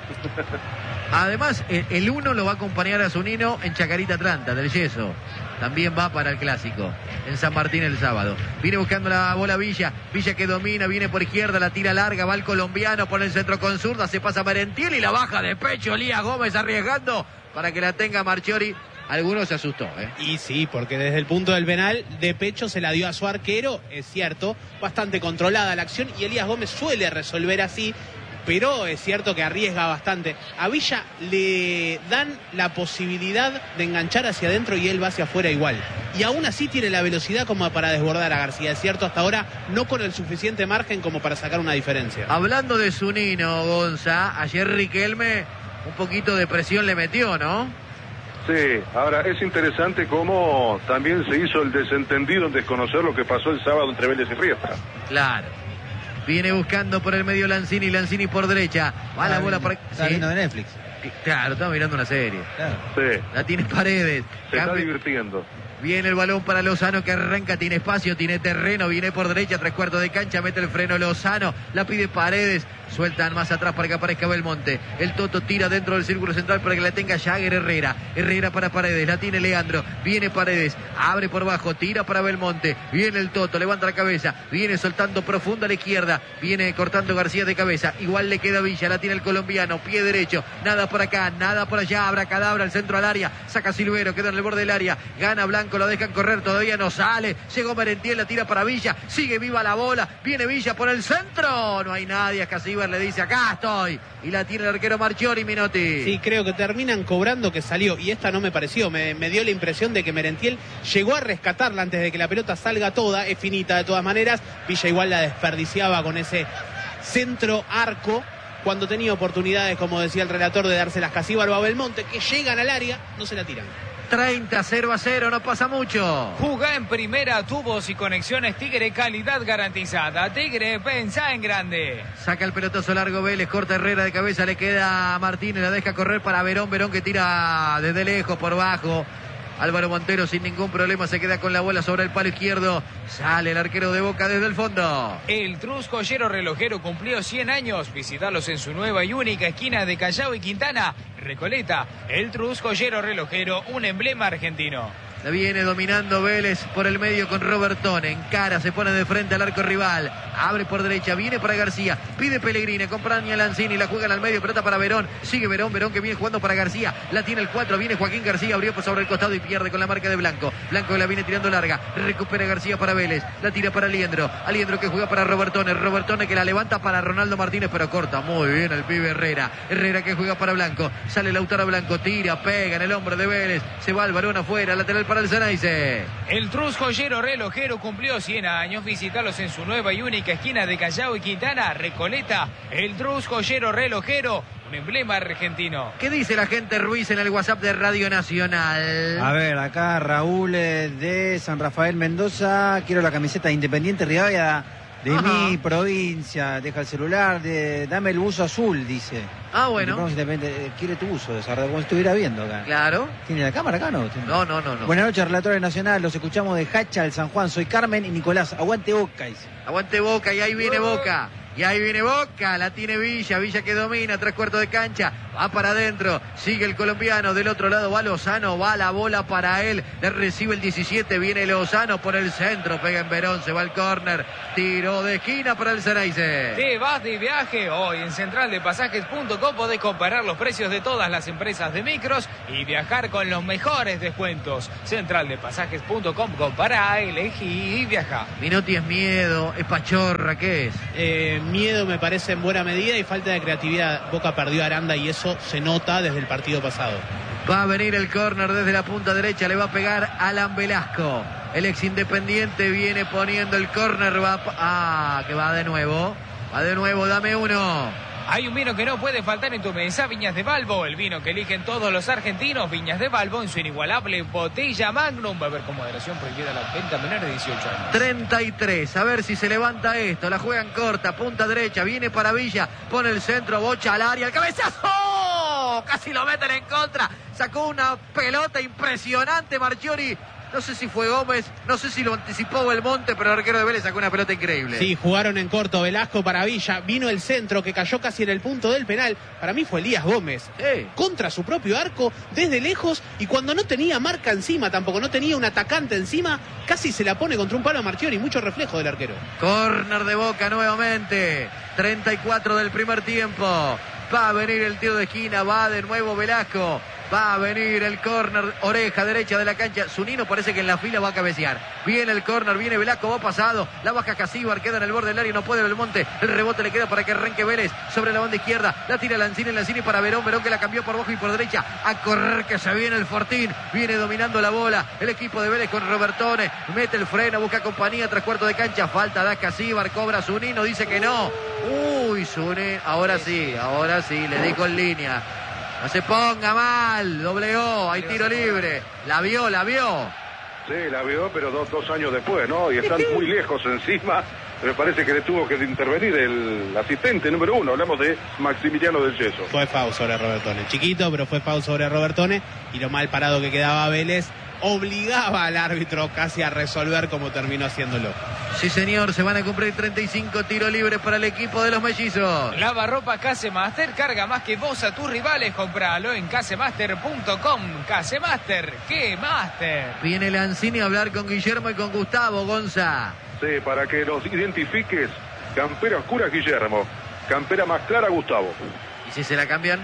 Además, el 1 lo va a acompañar a Zunino en Chacarita Atlanta, del Yeso. También va para el Clásico, en San Martín el sábado. Viene buscando la bola Villa. Villa que domina, viene por izquierda, la tira larga, va el colombiano por el centro con zurda, se pasa Merentiel y la baja de pecho Elías Gómez arriesgando para que la tenga Marchiori. Algunos se asustó,
Y sí, porque desde el punto del penal, de pecho se la dio a su arquero, es cierto, bastante controlada la acción, y Elías Gómez suele resolver así, pero es cierto que arriesga bastante. A Villa le dan la posibilidad de enganchar hacia adentro y él va hacia afuera igual. Y aún así tiene la velocidad como para desbordar a García, es cierto, hasta ahora no con el suficiente margen como para sacar una diferencia.
Hablando de Zunino, Gonza, ayer Riquelme un poquito de presión le metió, ¿no?
Sí, ahora es interesante cómo también se hizo el desentendido en desconocer lo que pasó el sábado entre Vélez y Riestra.
Claro. Viene buscando por el medio Lanzini por derecha. Va la bola para...
Está viendo de Netflix.
Claro, estaba mirando una serie.
Claro.
Sí.
La tiene Paredes.
Se está divirtiendo.
Viene el balón para Lozano que arranca, tiene espacio, tiene terreno, viene por derecha, 3/4 de cancha, mete el freno Lozano, la pide Paredes, sueltan más atrás para que aparezca Belmonte. El Toto tira dentro del círculo central para que la tenga Jagger Herrera. Herrera para Paredes, la tiene Leandro, viene Paredes, abre por bajo, tira para Belmonte, viene el Toto, levanta la cabeza, viene soltando profunda a la izquierda, viene cortando García de cabeza, igual le queda Villa, la tiene el colombiano, pie derecho, nada por acá, nada por allá, abracadabra, el centro al área, saca Silvero, queda en el borde del área, gana Blanco, lo dejan correr, todavía no sale, llegó Merentiel, la tira para Villa, sigue viva la bola, viene Villa por el centro, no hay nadie, Casiber le dice acá estoy, y la tiene el arquero Marchiori, Minotti.
Sí, creo que terminan cobrando que salió, y esta no me pareció, me dio la impresión de que Merentiel llegó a rescatarla antes de que la pelota salga toda, es finita de todas maneras, Villa igual la desperdiciaba con ese centro arco, cuando tenía oportunidades, como decía el relator, de dárselas Casíbaro a Belmonte, que llegan al área, no se la tiran.
30-0-0, no pasa mucho.
Jugá en primera, tubos y conexiones Tigre, calidad garantizada. Tigre, pensá en grande.
Saca el pelotazo largo Vélez, corta Herrera de cabeza, le queda a Martínez, la deja correr para Verón que tira desde lejos por bajo. Álvaro Montero sin ningún problema se queda con la bola sobre el palo izquierdo. Sale el arquero de Boca desde el fondo.
El Trus Joyero Relojero cumplió 100 años. Visitalos en su nueva y única esquina de Callao y Quintana, Recoleta. El Trus Joyero Relojero, un emblema argentino.
La viene dominando Vélez por el medio con Robertón. Encara, se pone de frente al arco rival. Abre por derecha, viene para García. Pide Pellegrini, acompaña a Lanzini. La juegan al medio, pelota para Verón. Sigue Verón que viene jugando para García. La tiene el 4, viene Joaquín García. Abrió por sobre el costado y pierde con la marca de Blanco. Blanco la viene tirando larga. Recupera García para Vélez. La tira para Aliendro. Aliendro que juega para Robertone. Robertone que la levanta para Ronaldo Martínez, pero corta muy bien el pibe Herrera. Herrera que juega para Blanco. Sale Lautaro Blanco, tira, pega en el hombro de Vélez. Se va el balón afuera, lateral para el Ceneice.
El Trus Joyero Relojero cumplió 100 años. Visítalos en su nueva y única esquina de Callao y Quintana, Recoleta. El Trus Joyero Relojero, un emblema argentino.
¿Qué dice la gente Ruiz en el WhatsApp de Radio Nacional?
A ver, acá Raúl de San Rafael Mendoza. Quiero la camiseta de Independiente Rivadavia de mi provincia. Deja el celular, dame el buzo azul, dice.
Bueno.
Quiere tu buzo, como si estuviera viendo acá.
Claro.
¿Tiene la cámara acá, no?
No.
Buenas noches, relatores nacional. Los escuchamos de Hacha, el San Juan. Soy Carmen y Nicolás. Aguante Boca, dice.
Aguante Boca, y ahí viene Boca. Y ahí viene Boca, la tiene Villa que domina, 3/4 de cancha, va para adentro, sigue el colombiano, del otro lado va Lozano, va la bola para él, le recibe el 17, viene Lozano por el centro, pega en Verón, se va al córner, tiro de esquina para el Ceneice.
Te vas de viaje, hoy en centraldepasajes.com podés comparar los precios de todas las empresas de micros y viajar con los mejores descuentos. Centraldepasajes.com, compará, elegí y viaja.
Minotti es miedo, es pachorra, ¿qué es?
Miedo me parece en buena medida y falta de creatividad. Boca perdió a Aranda y eso se nota desde el partido pasado.
Va a venir el córner desde la punta derecha, le va a pegar Alan Velasco. El ex Independiente viene poniendo el córner, que va de nuevo, dame uno.
Hay un vino que no puede faltar en tu mesa, Viñas de Balbo, el vino que eligen todos los argentinos. Viñas de Balbo en su inigualable botella Magnum. Va a haber con moderación prohibida la venta menor de 18 años.
33, a ver si se levanta esto, la juegan corta, punta derecha, viene para Villa, pone el centro, bocha al área, el cabezazo, casi lo meten en contra, sacó una pelota impresionante Marchiori. No sé si fue Gómez, no sé si lo anticipó Belmonte, pero el arquero de Vélez sacó una pelota increíble.
Sí, jugaron en corto, Velasco para Villa, vino el centro que cayó casi en el punto del penal. Para mí fue Elías Gómez, contra su propio arco, desde lejos, y cuando no tenía marca encima, tampoco no tenía un atacante encima, casi se la pone contra un palo a Marchiori, mucho reflejo del arquero.
Córner de Boca nuevamente, 34 del primer tiempo. Va a venir el tiro de esquina, va de nuevo Velasco. Va a venir el córner, oreja derecha de la cancha. Zunino parece que en la fila va a cabecear. Viene el córner, viene Velasco, va pasado. La baja Casíbar, queda en el borde del área, no puede Belmonte. El rebote le queda para que arranque Vélez sobre la banda izquierda. La tira Lanzini para Verón. Verón que la cambió por abajo y por derecha. A correr que se viene el Fortín. Viene dominando la bola. El equipo de Vélez con Robertone. Mete el freno, busca compañía, 3/4 de cancha. Falta da Casíbar, cobra Zunino, dice que no. Uy, Zunino, ahora sí, le dijo en línea. No se ponga mal, doblegó, hay tiro libre. La vio.
Sí, la vio, pero dos años después, ¿no? Y están muy lejos encima. Me parece que le tuvo que intervenir el asistente número 1. Hablamos de Maximiliano del Yeso.
Fue foul sobre Robertone. Chiquito, pero fue foul sobre Robertone. Y lo mal parado que quedaba Vélez obligaba al árbitro casi a resolver como terminó haciéndolo.
Sí, señor, se van a cumplir 35 tiros libres para el equipo de los mellizos.
Lavarropa Casemaster, carga más que vos a tus rivales, compralo en casemaster.com. Casemaster, ¿qué master?
Viene Lanzini a hablar con Guillermo y con Gustavo, Gonza.
Sí, para que los identifiques, campera oscura Guillermo, campera más clara Gustavo.
¿Y si se la cambian?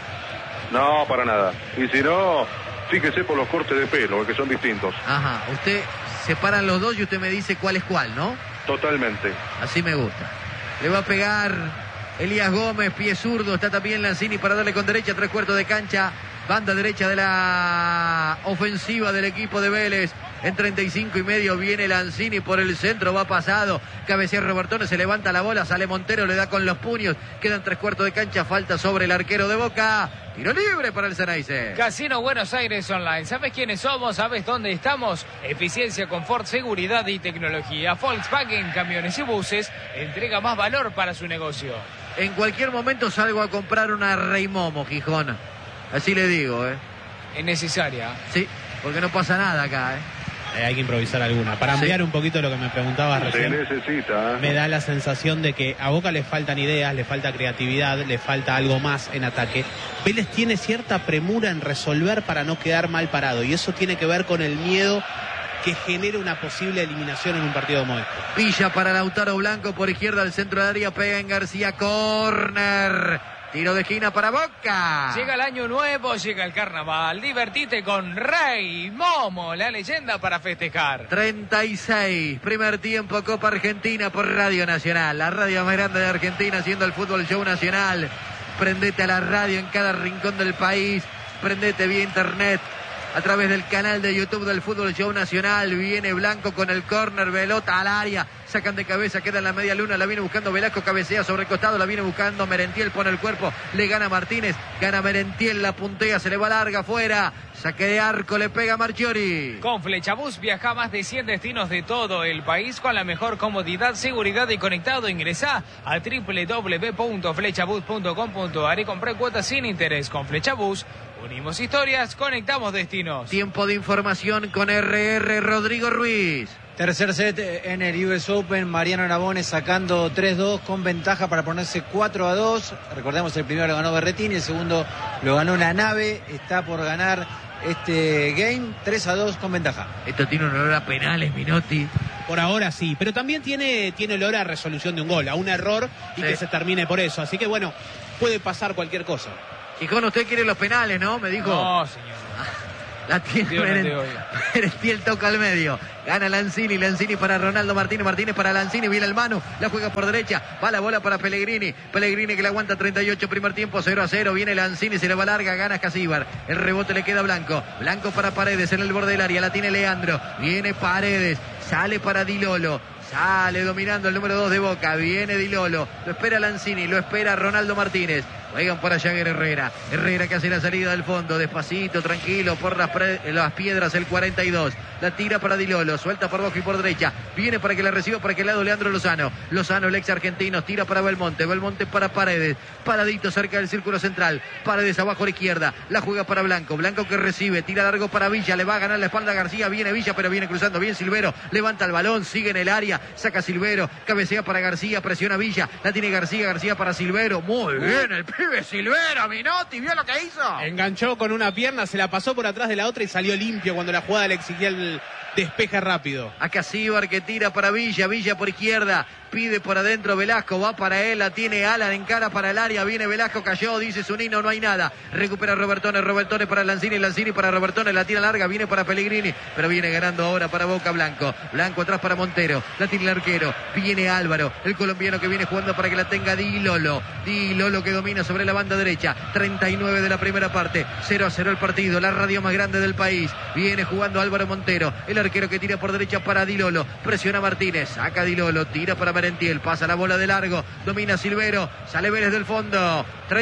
No, para nada. Y si no, fíjese por los cortes de pelo, que son distintos.
Ajá, usted separan los dos y usted me dice cuál es cuál, ¿no?
Totalmente.
Así me gusta. Le va a pegar Elías Gómez, pie zurdo, está también Lanzini para darle con derecha, 3/4 de cancha, banda derecha de la ofensiva del equipo de Vélez. En 35 y medio viene Lanzini por el centro, va pasado, cabecea Robertone, se levanta la bola, sale Montero, le da con los puños, quedan 3/4 de cancha, falta sobre el arquero de Boca, tiro libre para el Ceneice.
Casino Buenos Aires Online, ¿sabes quiénes somos? ¿Sabes dónde estamos? Eficiencia, confort, seguridad y tecnología. Volkswagen Camiones y Buses entrega más valor para su negocio.
En cualquier momento salgo a comprar una Reimomo, Gijón, así le digo,
Es necesaria.
Sí, porque no pasa nada acá,
Hay que improvisar alguna. Para ampliar un poquito lo que me preguntabas recién.
Se necesita.
Me da la sensación de que a Boca le faltan ideas, le falta creatividad, le falta algo más en ataque. Vélez tiene cierta premura en resolver para no quedar mal parado. Y eso tiene que ver con el miedo que genera una posible eliminación en un partido como este.
Villa para Lautaro Blanco por izquierda al centro del área, pega en García, córner. Tiro de esquina para Boca.
Llega el año nuevo, llega el carnaval. Divertite con Rey Momo, la leyenda para festejar.
36, primer tiempo, Copa Argentina por Radio Nacional. La radio más grande de Argentina, haciendo el fútbol show nacional. Prendete a la radio en cada rincón del país. Prendete vía internet. A través del canal de YouTube del Fútbol Show Nacional. Viene Blanco con el córner, pelota al área. sacan de cabeza, queda en la media luna, la viene buscando Velasco, cabecea sobre el costado, la viene buscando Merentiel, pone el cuerpo, le gana Martínez, gana Merentiel, la puntea, se le va larga afuera, saque de arco, le pega Marchiori.
Con Flechabús viaja a más de 100 destinos de todo el país con la mejor comodidad, seguridad y conectado. Ingresá a www.flechabús.com.ar y compré cuotas sin interés. Con Flechabús unimos historias, conectamos destinos.
Tiempo de información con RR Rodrigo Ruiz.
Tercer set en el US Open, Mariano Navone sacando 3-2 con ventaja para ponerse 4-2. Recordemos, el primero lo ganó Berretini, el segundo lo ganó La Nave. Está por ganar este game 3-2 con ventaja.
Esto tiene un olor a penales, Minotti.
Por ahora sí, pero también tiene olor a resolución de un gol, a un error y que se termine por eso. Así que bueno, puede pasar cualquier cosa.
Gijón, usted quiere los penales, ¿no? Me dijo.
No, señor.
La tiene Merentiel, toca al medio. Gana Lanzini para Ronaldo Martínez, Martínez para Lanzini, viene el Manu, la juega por derecha, va la bola para Pellegrini que le aguanta 38 primer tiempo, 0-0, viene Lanzini, se le va larga, gana Casíbar, el rebote le queda Blanco para Paredes en el borde del área, la tiene Leandro, viene Paredes, sale para Di Lolo. Sale dominando el número 2 de Boca, viene Di Lolo, lo espera Lanzini, lo espera Ronaldo Martínez. Juegan por allá Herrera que hace la salida del fondo, despacito, tranquilo, por las piedras, el 42. La tira para Di Lolo, suelta por abajo y por derecha. Viene para que la reciba por aquel lado Leandro Lozano, el ex argentino, tira para Belmonte para Paredes. Paradito cerca del círculo central. Paredes abajo a la izquierda, la juega para Blanco que recibe, tira largo para Villa, le va a ganar la espalda a García. Viene Villa, pero viene cruzando bien Silvero. Levanta el balón, sigue en el área, saca Silvero, cabecea para García, presiona Villa. La tiene García para Silvero. Muy bien el pibe Silvero, Minotti, ¿vio lo que hizo?
Enganchó con una pierna, se la pasó por atrás de la otra y salió limpio cuando la jugada le exigía el despeje rápido.
A Casíbar que tira para Villa por izquierda, pide por adentro Velasco, va para él, la tiene Alan en cara para el área, viene Velasco, cayó, dice Zunino, no hay nada, recupera Robertone para Lanzini para Robertone, la tira larga, viene para Pellegrini, pero viene ganando ahora para Boca Blanco atrás para Montero, la tiene el arquero, viene Álvaro, el colombiano que viene jugando para que la tenga Di Lolo que domina sobre la banda derecha, 39 de la primera parte, 0-0 el partido, la radio más grande del país, viene jugando Álvaro Montero, el arquero que tira por derecha para Di Lolo, presiona Martínez, saca Di Lolo, tira para Merentiel, pasa la bola de largo, domina Silvero, sale Vélez del fondo,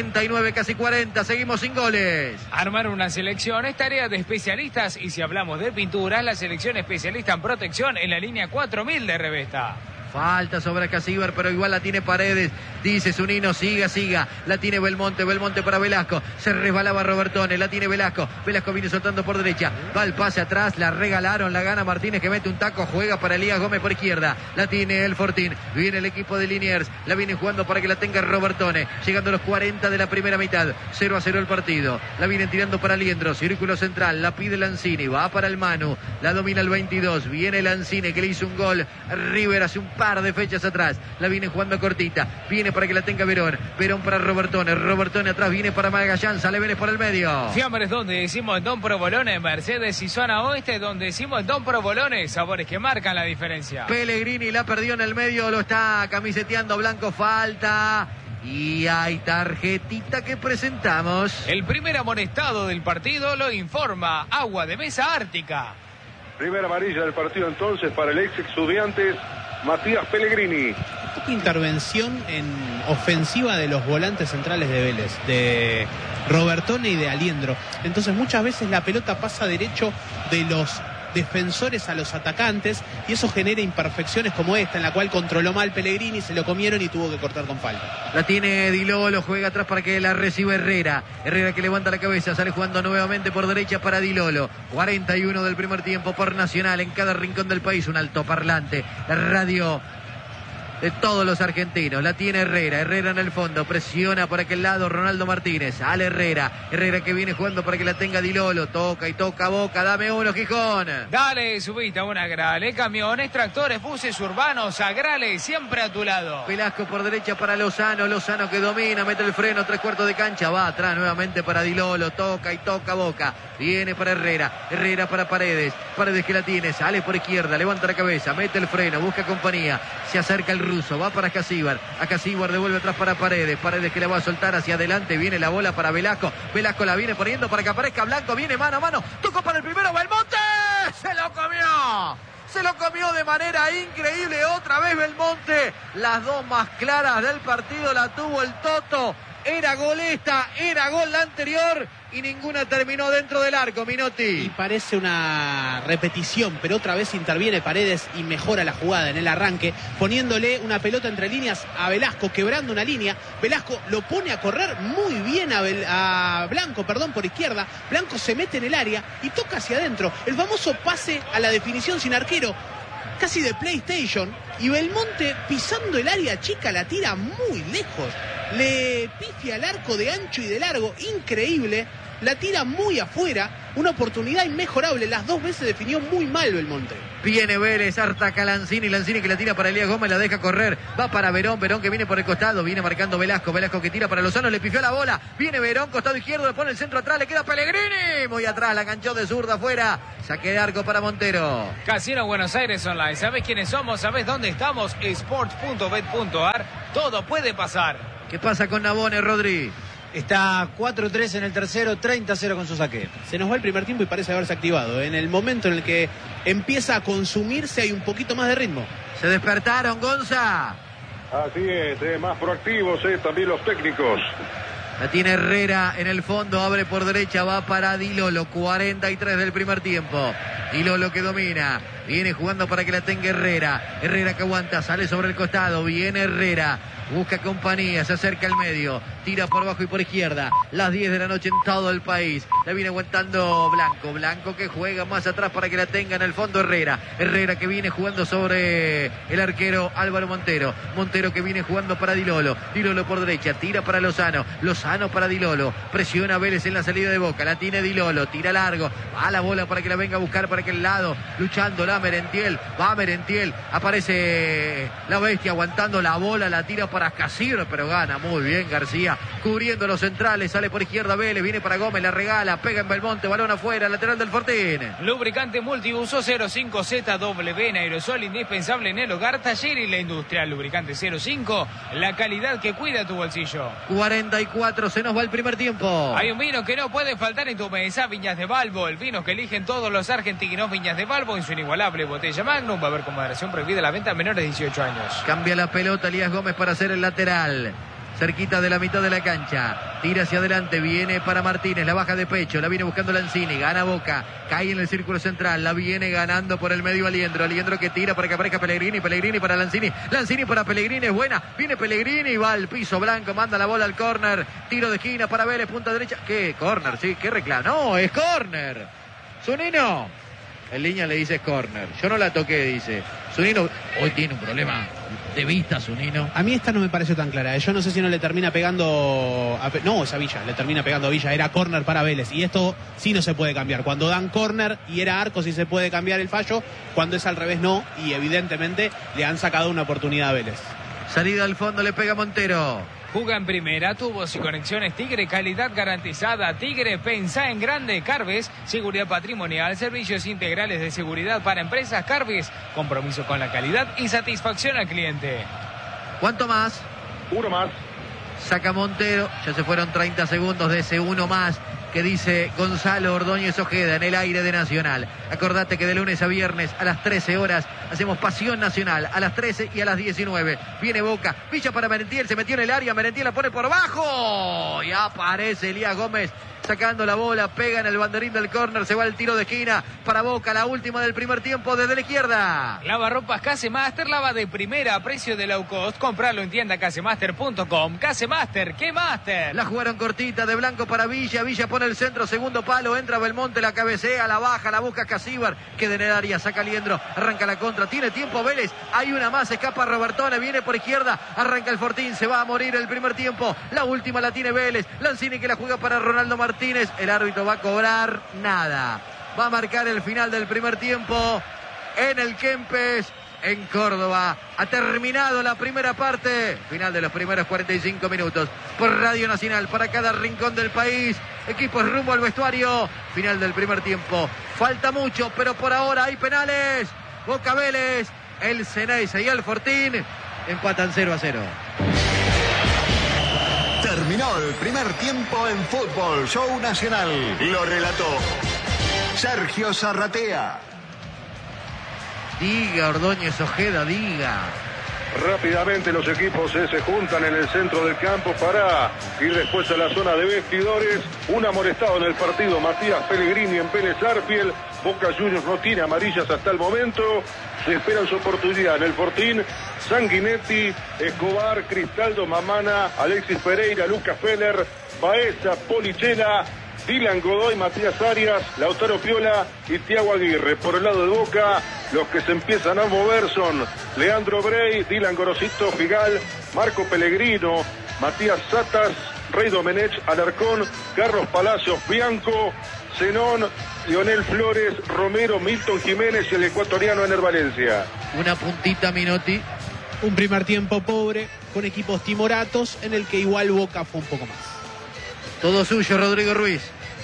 39 casi 40, seguimos sin goles.
Armar una selección es tarea de especialistas y si hablamos de pinturas, la selección especialista en protección en la línea 4000 de Revesta.
Falta sobre Casíbar, pero igual la tiene Paredes. Dice Zunino, siga. La tiene Belmonte para Velasco. Se resbalaba Robertone, la tiene Velasco. Velasco viene soltando por derecha. Va el pase atrás, la regalaron, la gana Martínez que mete un taco, juega para Elías Gómez por izquierda. La tiene el Fortín. Viene el equipo de Liniers. La viene jugando para que la tenga Robertone. Llegando a los 40 de la primera mitad. 0-0 el partido. La vienen tirando para Liendro. Círculo central. La pide Lanzini. Va para el Manu. La domina el 22. Viene Lanzini que le hizo un gol. River hace un par de fechas atrás, la viene jugando cortita, viene para que la tenga Verón para Robertone atrás, viene para Magallán, sale Vélez por el medio.
Fiambres donde decimos Don Provolone, Mercedes y zona oeste donde decimos Don Provolone, sabores que marcan la diferencia.
Pellegrini la perdió en el medio, lo está camiseteando Blanco, falta. Y hay tarjetita que presentamos.
El primer amonestado del partido lo informa Agua de Mesa Ártica.
Primera amarilla del partido entonces para el ex Estudiantes Matías Pellegrini.
Intervención en ofensiva de los volantes centrales de Vélez, de Robertone y de Aliendro. Entonces muchas veces la pelota pasa derecho de los defensores a los atacantes y eso genera imperfecciones como esta en la cual controló mal Pellegrini, se lo comieron y tuvo que cortar con falta.
La tiene Di Lolo, juega atrás para que la reciba Herrera que levanta la cabeza, sale jugando nuevamente por derecha para Di Lolo. 41 del primer tiempo por Nacional, en cada rincón del país un altoparlante, la radio de todos los argentinos. La tiene Herrera en el fondo, presiona por aquel lado Ronaldo Martínez, sale Herrera que viene jugando para que la tenga Di Lolo, toca Boca, dame uno Gijón.
Dale, subite a una Grale, camiones, tractores, buses urbanos, Agrale, siempre a tu lado.
Velasco por derecha para Lozano que domina, mete el freno, 3/4 de cancha, va atrás nuevamente para Di Lolo, toca Boca, viene para Herrera para Paredes que la tiene, sale por izquierda, levanta la cabeza, mete el freno, busca compañía, se acerca el ruso, va para Casíbar, devuelve atrás para Paredes que la va a soltar hacia adelante, viene la bola para Velasco la viene poniendo para que aparezca Blanco, viene mano a mano, tocó para el primero, Belmonte, se lo comió Se lo comió de manera increíble otra vez Belmonte. Las dos más claras del partido la tuvo el Toto. Era gol esta, era gol la anterior y ninguna terminó dentro del arco, Minotti.
Y parece una repetición, pero otra vez interviene Paredes y mejora la jugada en el arranque, poniéndole una pelota entre líneas a Velasco, quebrando una línea. Velasco lo pone a correr muy bien a Blanco, por izquierda. Blanco se mete en el área y toca hacia adentro. El famoso pase a la definición sin arquero, casi de PlayStation, y Belmonte pisando el área chica la tira muy lejos. Le pifia al arco de ancho y de largo, increíble. La tira muy afuera, una oportunidad inmejorable. Las dos veces definió muy mal Belmonte.
Viene Vélez, ataca Lanzini que la tira para Elías Gómez, la deja correr, va para Verón que viene por el costado, viene marcando Velasco que tira para Lozano, le pifió la bola, viene Verón, costado izquierdo, le pone el centro atrás, le queda Pellegrini, muy atrás, la enganchó de zurda afuera, saque de arco para Montero.
Casino Buenos Aires Online, ¿sabés quiénes somos? ¿Sabés dónde estamos? Sports.bet.ar, todo puede pasar.
¿Qué pasa con Nabone, Rodri?
Está 4-3 en el tercero, 30-0 con su saque.
Se nos va el primer tiempo y parece haberse activado. En el momento en el que empieza a consumirse hay un poquito más de ritmo.
Se despertaron, Gonza.
Así es, más proactivos también los técnicos.
La tiene Herrera en el fondo, abre por derecha, va para Dilolo, 43 del primer tiempo. Dilolo que domina, viene jugando para que la tenga Herrera. Herrera que aguanta, sale sobre el costado, viene Herrera. Busca compañía, se acerca al medio, tira por abajo y por izquierda. Las 10 de la noche en todo el país. La viene aguantando Blanco que juega más atrás para que la tenga en el fondo Herrera. Herrera que viene jugando sobre el arquero Álvaro Montero. Montero que viene jugando para Dilolo. Dilolo por derecha, tira para Lozano. Lozano para Dilolo. Presiona Vélez en la salida de Boca. La tiene Dilolo, tira largo. Va la bola para que la venga a buscar para aquel lado. Luchando la Merentiel. Va Merentiel. Aparece la bestia aguantando la bola. La tira para Casir, pero gana muy bien García, cubriendo los centrales, sale por izquierda Vélez, viene para Gómez, la regala, pega en Belmonte, balón afuera, lateral del Fortín.
Lubricante multiuso 05ZW en aerosol, indispensable en el hogar, taller y la industria. Lubricante 05, la calidad que cuida tu bolsillo.
44, se nos va el primer tiempo.
Hay un vino que no puede faltar en tu mesa, Viñas de Balbo, el vino que eligen todos los argentinos. Viñas de Balbo en su inigualable botella Magnum. Va a haber con moderación prohibida la venta a menores de 18 años.
Cambia la pelota Elías Gómez para hacer el lateral, cerquita de la mitad de la cancha, tira hacia adelante, viene para Martínez, la baja de pecho, la viene buscando Lanzini, gana Boca, cae en el círculo central, la viene ganando por el medio Aliendro que tira para que aparezca Pellegrini para Lanzini para Pellegrini, es buena, viene Pellegrini, va al piso Blanco, manda la bola al córner, tiro de esquina para Vélez, punta derecha, ¿qué? Córner, sí, ¿qué reclama? No, es córner. Zunino, en línea le dice córner, yo no la toqué, dice Zunino, hoy tiene un problema de vista, Zunino.
A mí esta no me pareció tan clara. Yo no sé si no le termina pegando... No, es a Villa. Le termina pegando a Villa. Era córner para Vélez. Y esto sí no se puede cambiar. Cuando dan córner y era arco sí se puede cambiar el fallo. Cuando es al revés no. Y evidentemente le han sacado una oportunidad a Vélez.
Salida al fondo, le pega Montero.
Juga en primera, tubos y conexiones Tigre, calidad garantizada. Tigre, pensá en grande. Carves, seguridad patrimonial, servicios integrales de seguridad para empresas. Carves, compromiso con la calidad y satisfacción al cliente.
¿Cuánto más?
Uno más.
Saca Montero, ya se fueron 30 segundos de ese uno más que dice Gonzalo Ordóñez Ojeda en el aire de Nacional. Acordate que de lunes a viernes a las 13 horas hacemos Pasión Nacional, a las 13 y a las 19. Viene Boca, Villa para Merentiel, se metió en el área, Merentiel la pone por abajo y aparece Elías Gómez sacando la bola, pega en el banderín del córner, se va el tiro de esquina para Boca, la última del primer tiempo desde la izquierda.
Lavarropas Casemaster, lava de primera a precio de low cost. Compralo en tienda casemaster.com. Casemaster, ¿qué master?
La jugaron cortita de Blanco para Villa, Villa pone el centro, segundo palo, entra Belmonte, la cabecea, la baja, la busca Casíbar, queda en el área, saca Aliendro, arranca la contra, tiene tiempo Vélez, hay una más, escapa Robertone, viene por izquierda, arranca el Fortín, se va a morir el primer tiempo, la última la tiene Vélez, Lanzini que la juega para Ronaldo Martínez, el árbitro va a cobrar nada, va a marcar el final del primer tiempo en el Kempes, en Córdoba. Ha terminado la primera parte, final de los primeros 45 minutos por Radio Nacional, para cada rincón del país, equipos rumbo al vestuario, final del primer tiempo, falta mucho, pero por ahora hay penales. Boca Vélez, el Ceneice y el Fortín empatan 0-0.
Terminó el primer tiempo en Fútbol Show Nacional. Lo relató Sergio Zarratea.
Diga, Ordóñez Ojeda, diga.
Rápidamente los equipos se juntan en el centro del campo para ir después a la zona de vestidores. Un amonestado en el partido, Matías Pellegrini en Vélez Arfiel. Boca Juniors no tiene amarillas hasta el momento. Se esperan su oportunidad en el Fortín. Sanguinetti, Escobar, Cristaldo, Mamana, Alexis Pereira, Lucas Feller, Baeza, Polichela, Dylan Godoy, Matías Arias, Lautaro Piola y Thiago Aguirre. Por el lado de Boca, los que se empiezan a mover son Leandro Brey, Dylan Gorosito, Figal, Marco Pellegrino, Matías Satas, Rey Domenech, Alarcón, Carlos Palacios, Bianco, Zenón, Lionel Flores, Romero, Milton Jiménez y el ecuatoriano Ener Valencia.
Una puntita, Minotti.
Un primer tiempo pobre, con equipos timoratos, en el que igual Boca fue un poco más.
Todo suyo, Rodrigo Ruiz.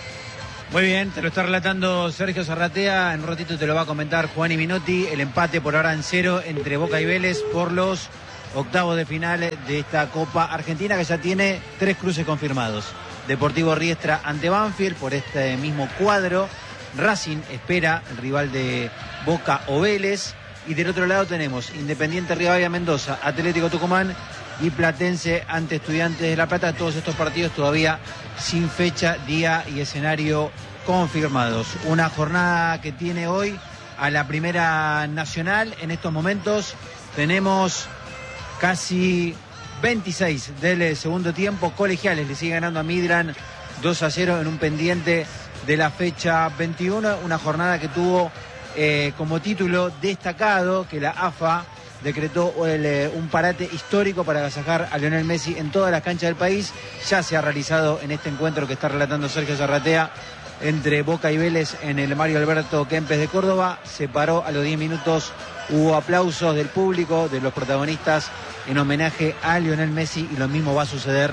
Muy bien, te lo está relatando Sergio Zarratea. En un ratito te lo va a comentar Juan y Minotti. El empate por ahora en 0 entre Boca y Vélez por los octavos de final de esta Copa Argentina, que ya tiene 3 cruces confirmados. Deportivo Riestra ante Banfield por este mismo cuadro. Racing espera el rival de Boca o Vélez. Y del otro lado tenemos Independiente Rivadavia Mendoza, Atlético Tucumán y Platense ante Estudiantes de La Plata. Todos estos partidos todavía sin fecha, día y escenario confirmados. Una jornada que tiene hoy a la Primera Nacional. En estos momentos tenemos casi 26 del segundo tiempo. Colegiales le sigue ganando a Midland 2-0 en un pendiente de la fecha 21. Una jornada que tuvo como título destacado que la AFA decretó un parate histórico para agasajar a Lionel Messi en todas las canchas del país. Ya se ha realizado en este encuentro que está relatando Sergio Zarratea entre Boca y Vélez en el Mario Alberto Kempes de Córdoba. Se paró a los 10 minutos, hubo aplausos del público, de los protagonistas en homenaje a Lionel Messi, y lo mismo va a suceder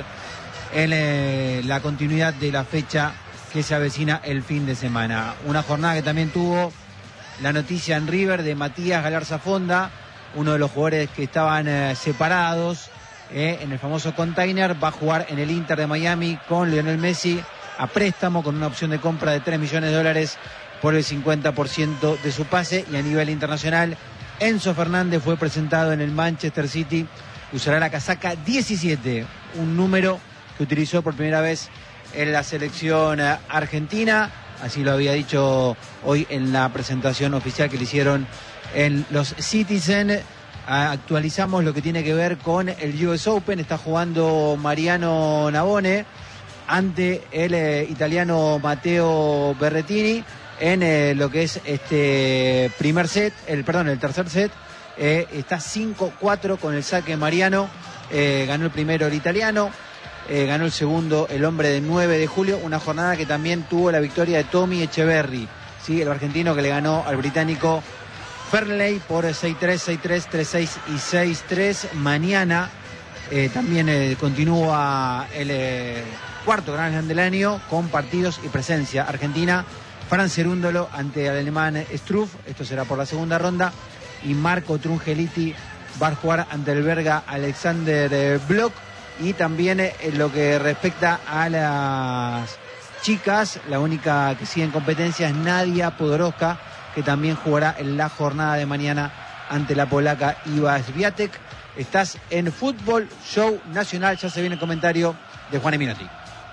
en la continuidad de la fecha que se avecina el fin de semana. Una jornada que también tuvo la noticia en River de Matías Galarza Fonda, uno de los jugadores que estaban separados en el famoso container. Va a jugar en el Inter de Miami con Lionel Messi a préstamo, con una opción de compra de $3 millones por el 50% de su pase. Y a nivel internacional, Enzo Fernández fue presentado en el Manchester City. Usará la casaca 17, un número que utilizó por primera vez en la selección argentina. Así lo había dicho hoy en la presentación oficial que le hicieron en los Citizen. Actualizamos lo que tiene que ver con el US Open. Está jugando Mariano Navone ante el italiano Matteo Berrettini en lo que es este el tercer set. Está 5-4 con el saque Mariano. Ganó el primero el italiano. Ganó el segundo el hombre de 9 de julio, una jornada que también tuvo la victoria de Tommy Echeverry, ¿sí? El argentino que le ganó al británico Fernley por 6-3, 6-3, 3-6 y 6-3. Mañana también continúa el cuarto Grand Slam del año con partidos y presencia argentina. Fran Cerúndolo ante el alemán Struff, esto será por la segunda ronda, y Marco Trungeliti va a jugar ante el belga Alexander Bloch. Y también en lo que respecta a las chicas, la única que sigue en competencia es Nadia Podoroska, que también jugará en la jornada de mañana ante la polaca Iva Swiatek. Estás en Fútbol Show Nacional, ya se viene el comentario de Juan y Minotti.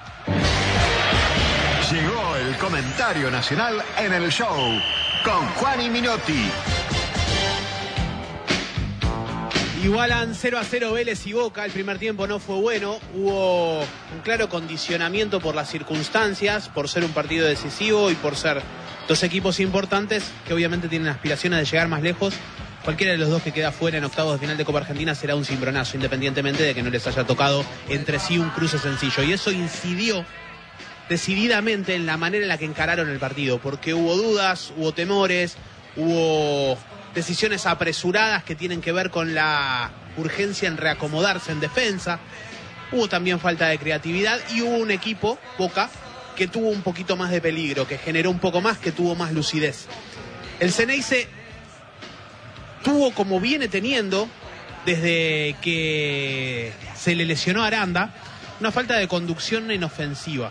Llegó el comentario nacional en el show con Juan y Minotti.
Igualan 0-0 Vélez y Boca. El primer tiempo no fue bueno. Hubo un claro condicionamiento por las circunstancias, por ser un partido decisivo y por ser dos equipos importantes que obviamente tienen aspiraciones de llegar más lejos. Cualquiera de los dos que queda fuera en octavos de final de Copa Argentina será un cimbronazo, independientemente de que no les haya tocado entre sí un cruce sencillo. Y eso incidió decididamente en la manera en la que encararon el partido, porque hubo dudas, hubo temores, hubo decisiones apresuradas que tienen que ver con la urgencia en reacomodarse en defensa. Hubo también falta de creatividad y hubo un equipo, Boca, que tuvo un poquito más de peligro, que generó un poco más, que tuvo más lucidez. El Ceneice tuvo, como viene teniendo desde que se le lesionó a Aranda, una falta de conducción en ofensiva.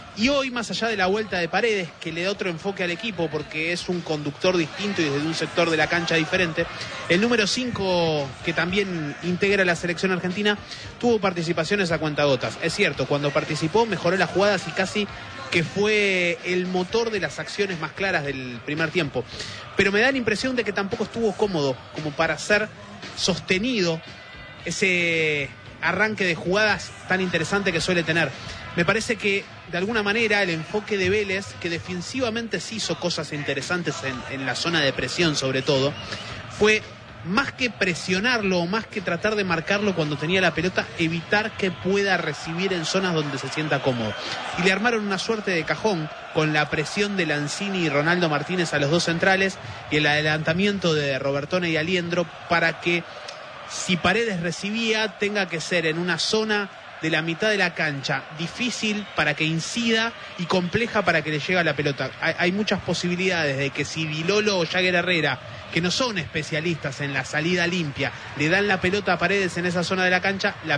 Y hoy, más allá de la vuelta de Paredes, que le da otro enfoque al equipo porque es un conductor distinto y desde un sector de la cancha diferente, el número 5, que también integra la selección argentina, tuvo participaciones a cuentagotas. Es cierto, cuando participó mejoró las jugadas y casi que fue el motor de las acciones más claras del primer tiempo. Pero me da la impresión de que tampoco estuvo cómodo como para ser sostenido ese arranque de jugadas tan interesante que suele tener. Me parece que de alguna manera el enfoque de Vélez, que defensivamente sí hizo cosas interesantes en la zona de presión sobre todo, fue más que presionarlo o más que tratar de marcarlo cuando tenía la pelota, evitar que pueda recibir en zonas donde se sienta cómodo. Y le armaron una suerte de cajón con la presión de Lanzini y Ronaldo Martínez a los dos centrales y el adelantamiento de Robertone y Aliendro para que si Paredes recibía tenga que ser en una zona de la mitad de la cancha, difícil para que incida y compleja para que le llegue a la pelota. Hay muchas posibilidades de que si Vilolo o Jagger Herrera, que no son especialistas en la salida limpia, le dan la pelota a Paredes en esa zona de la cancha, la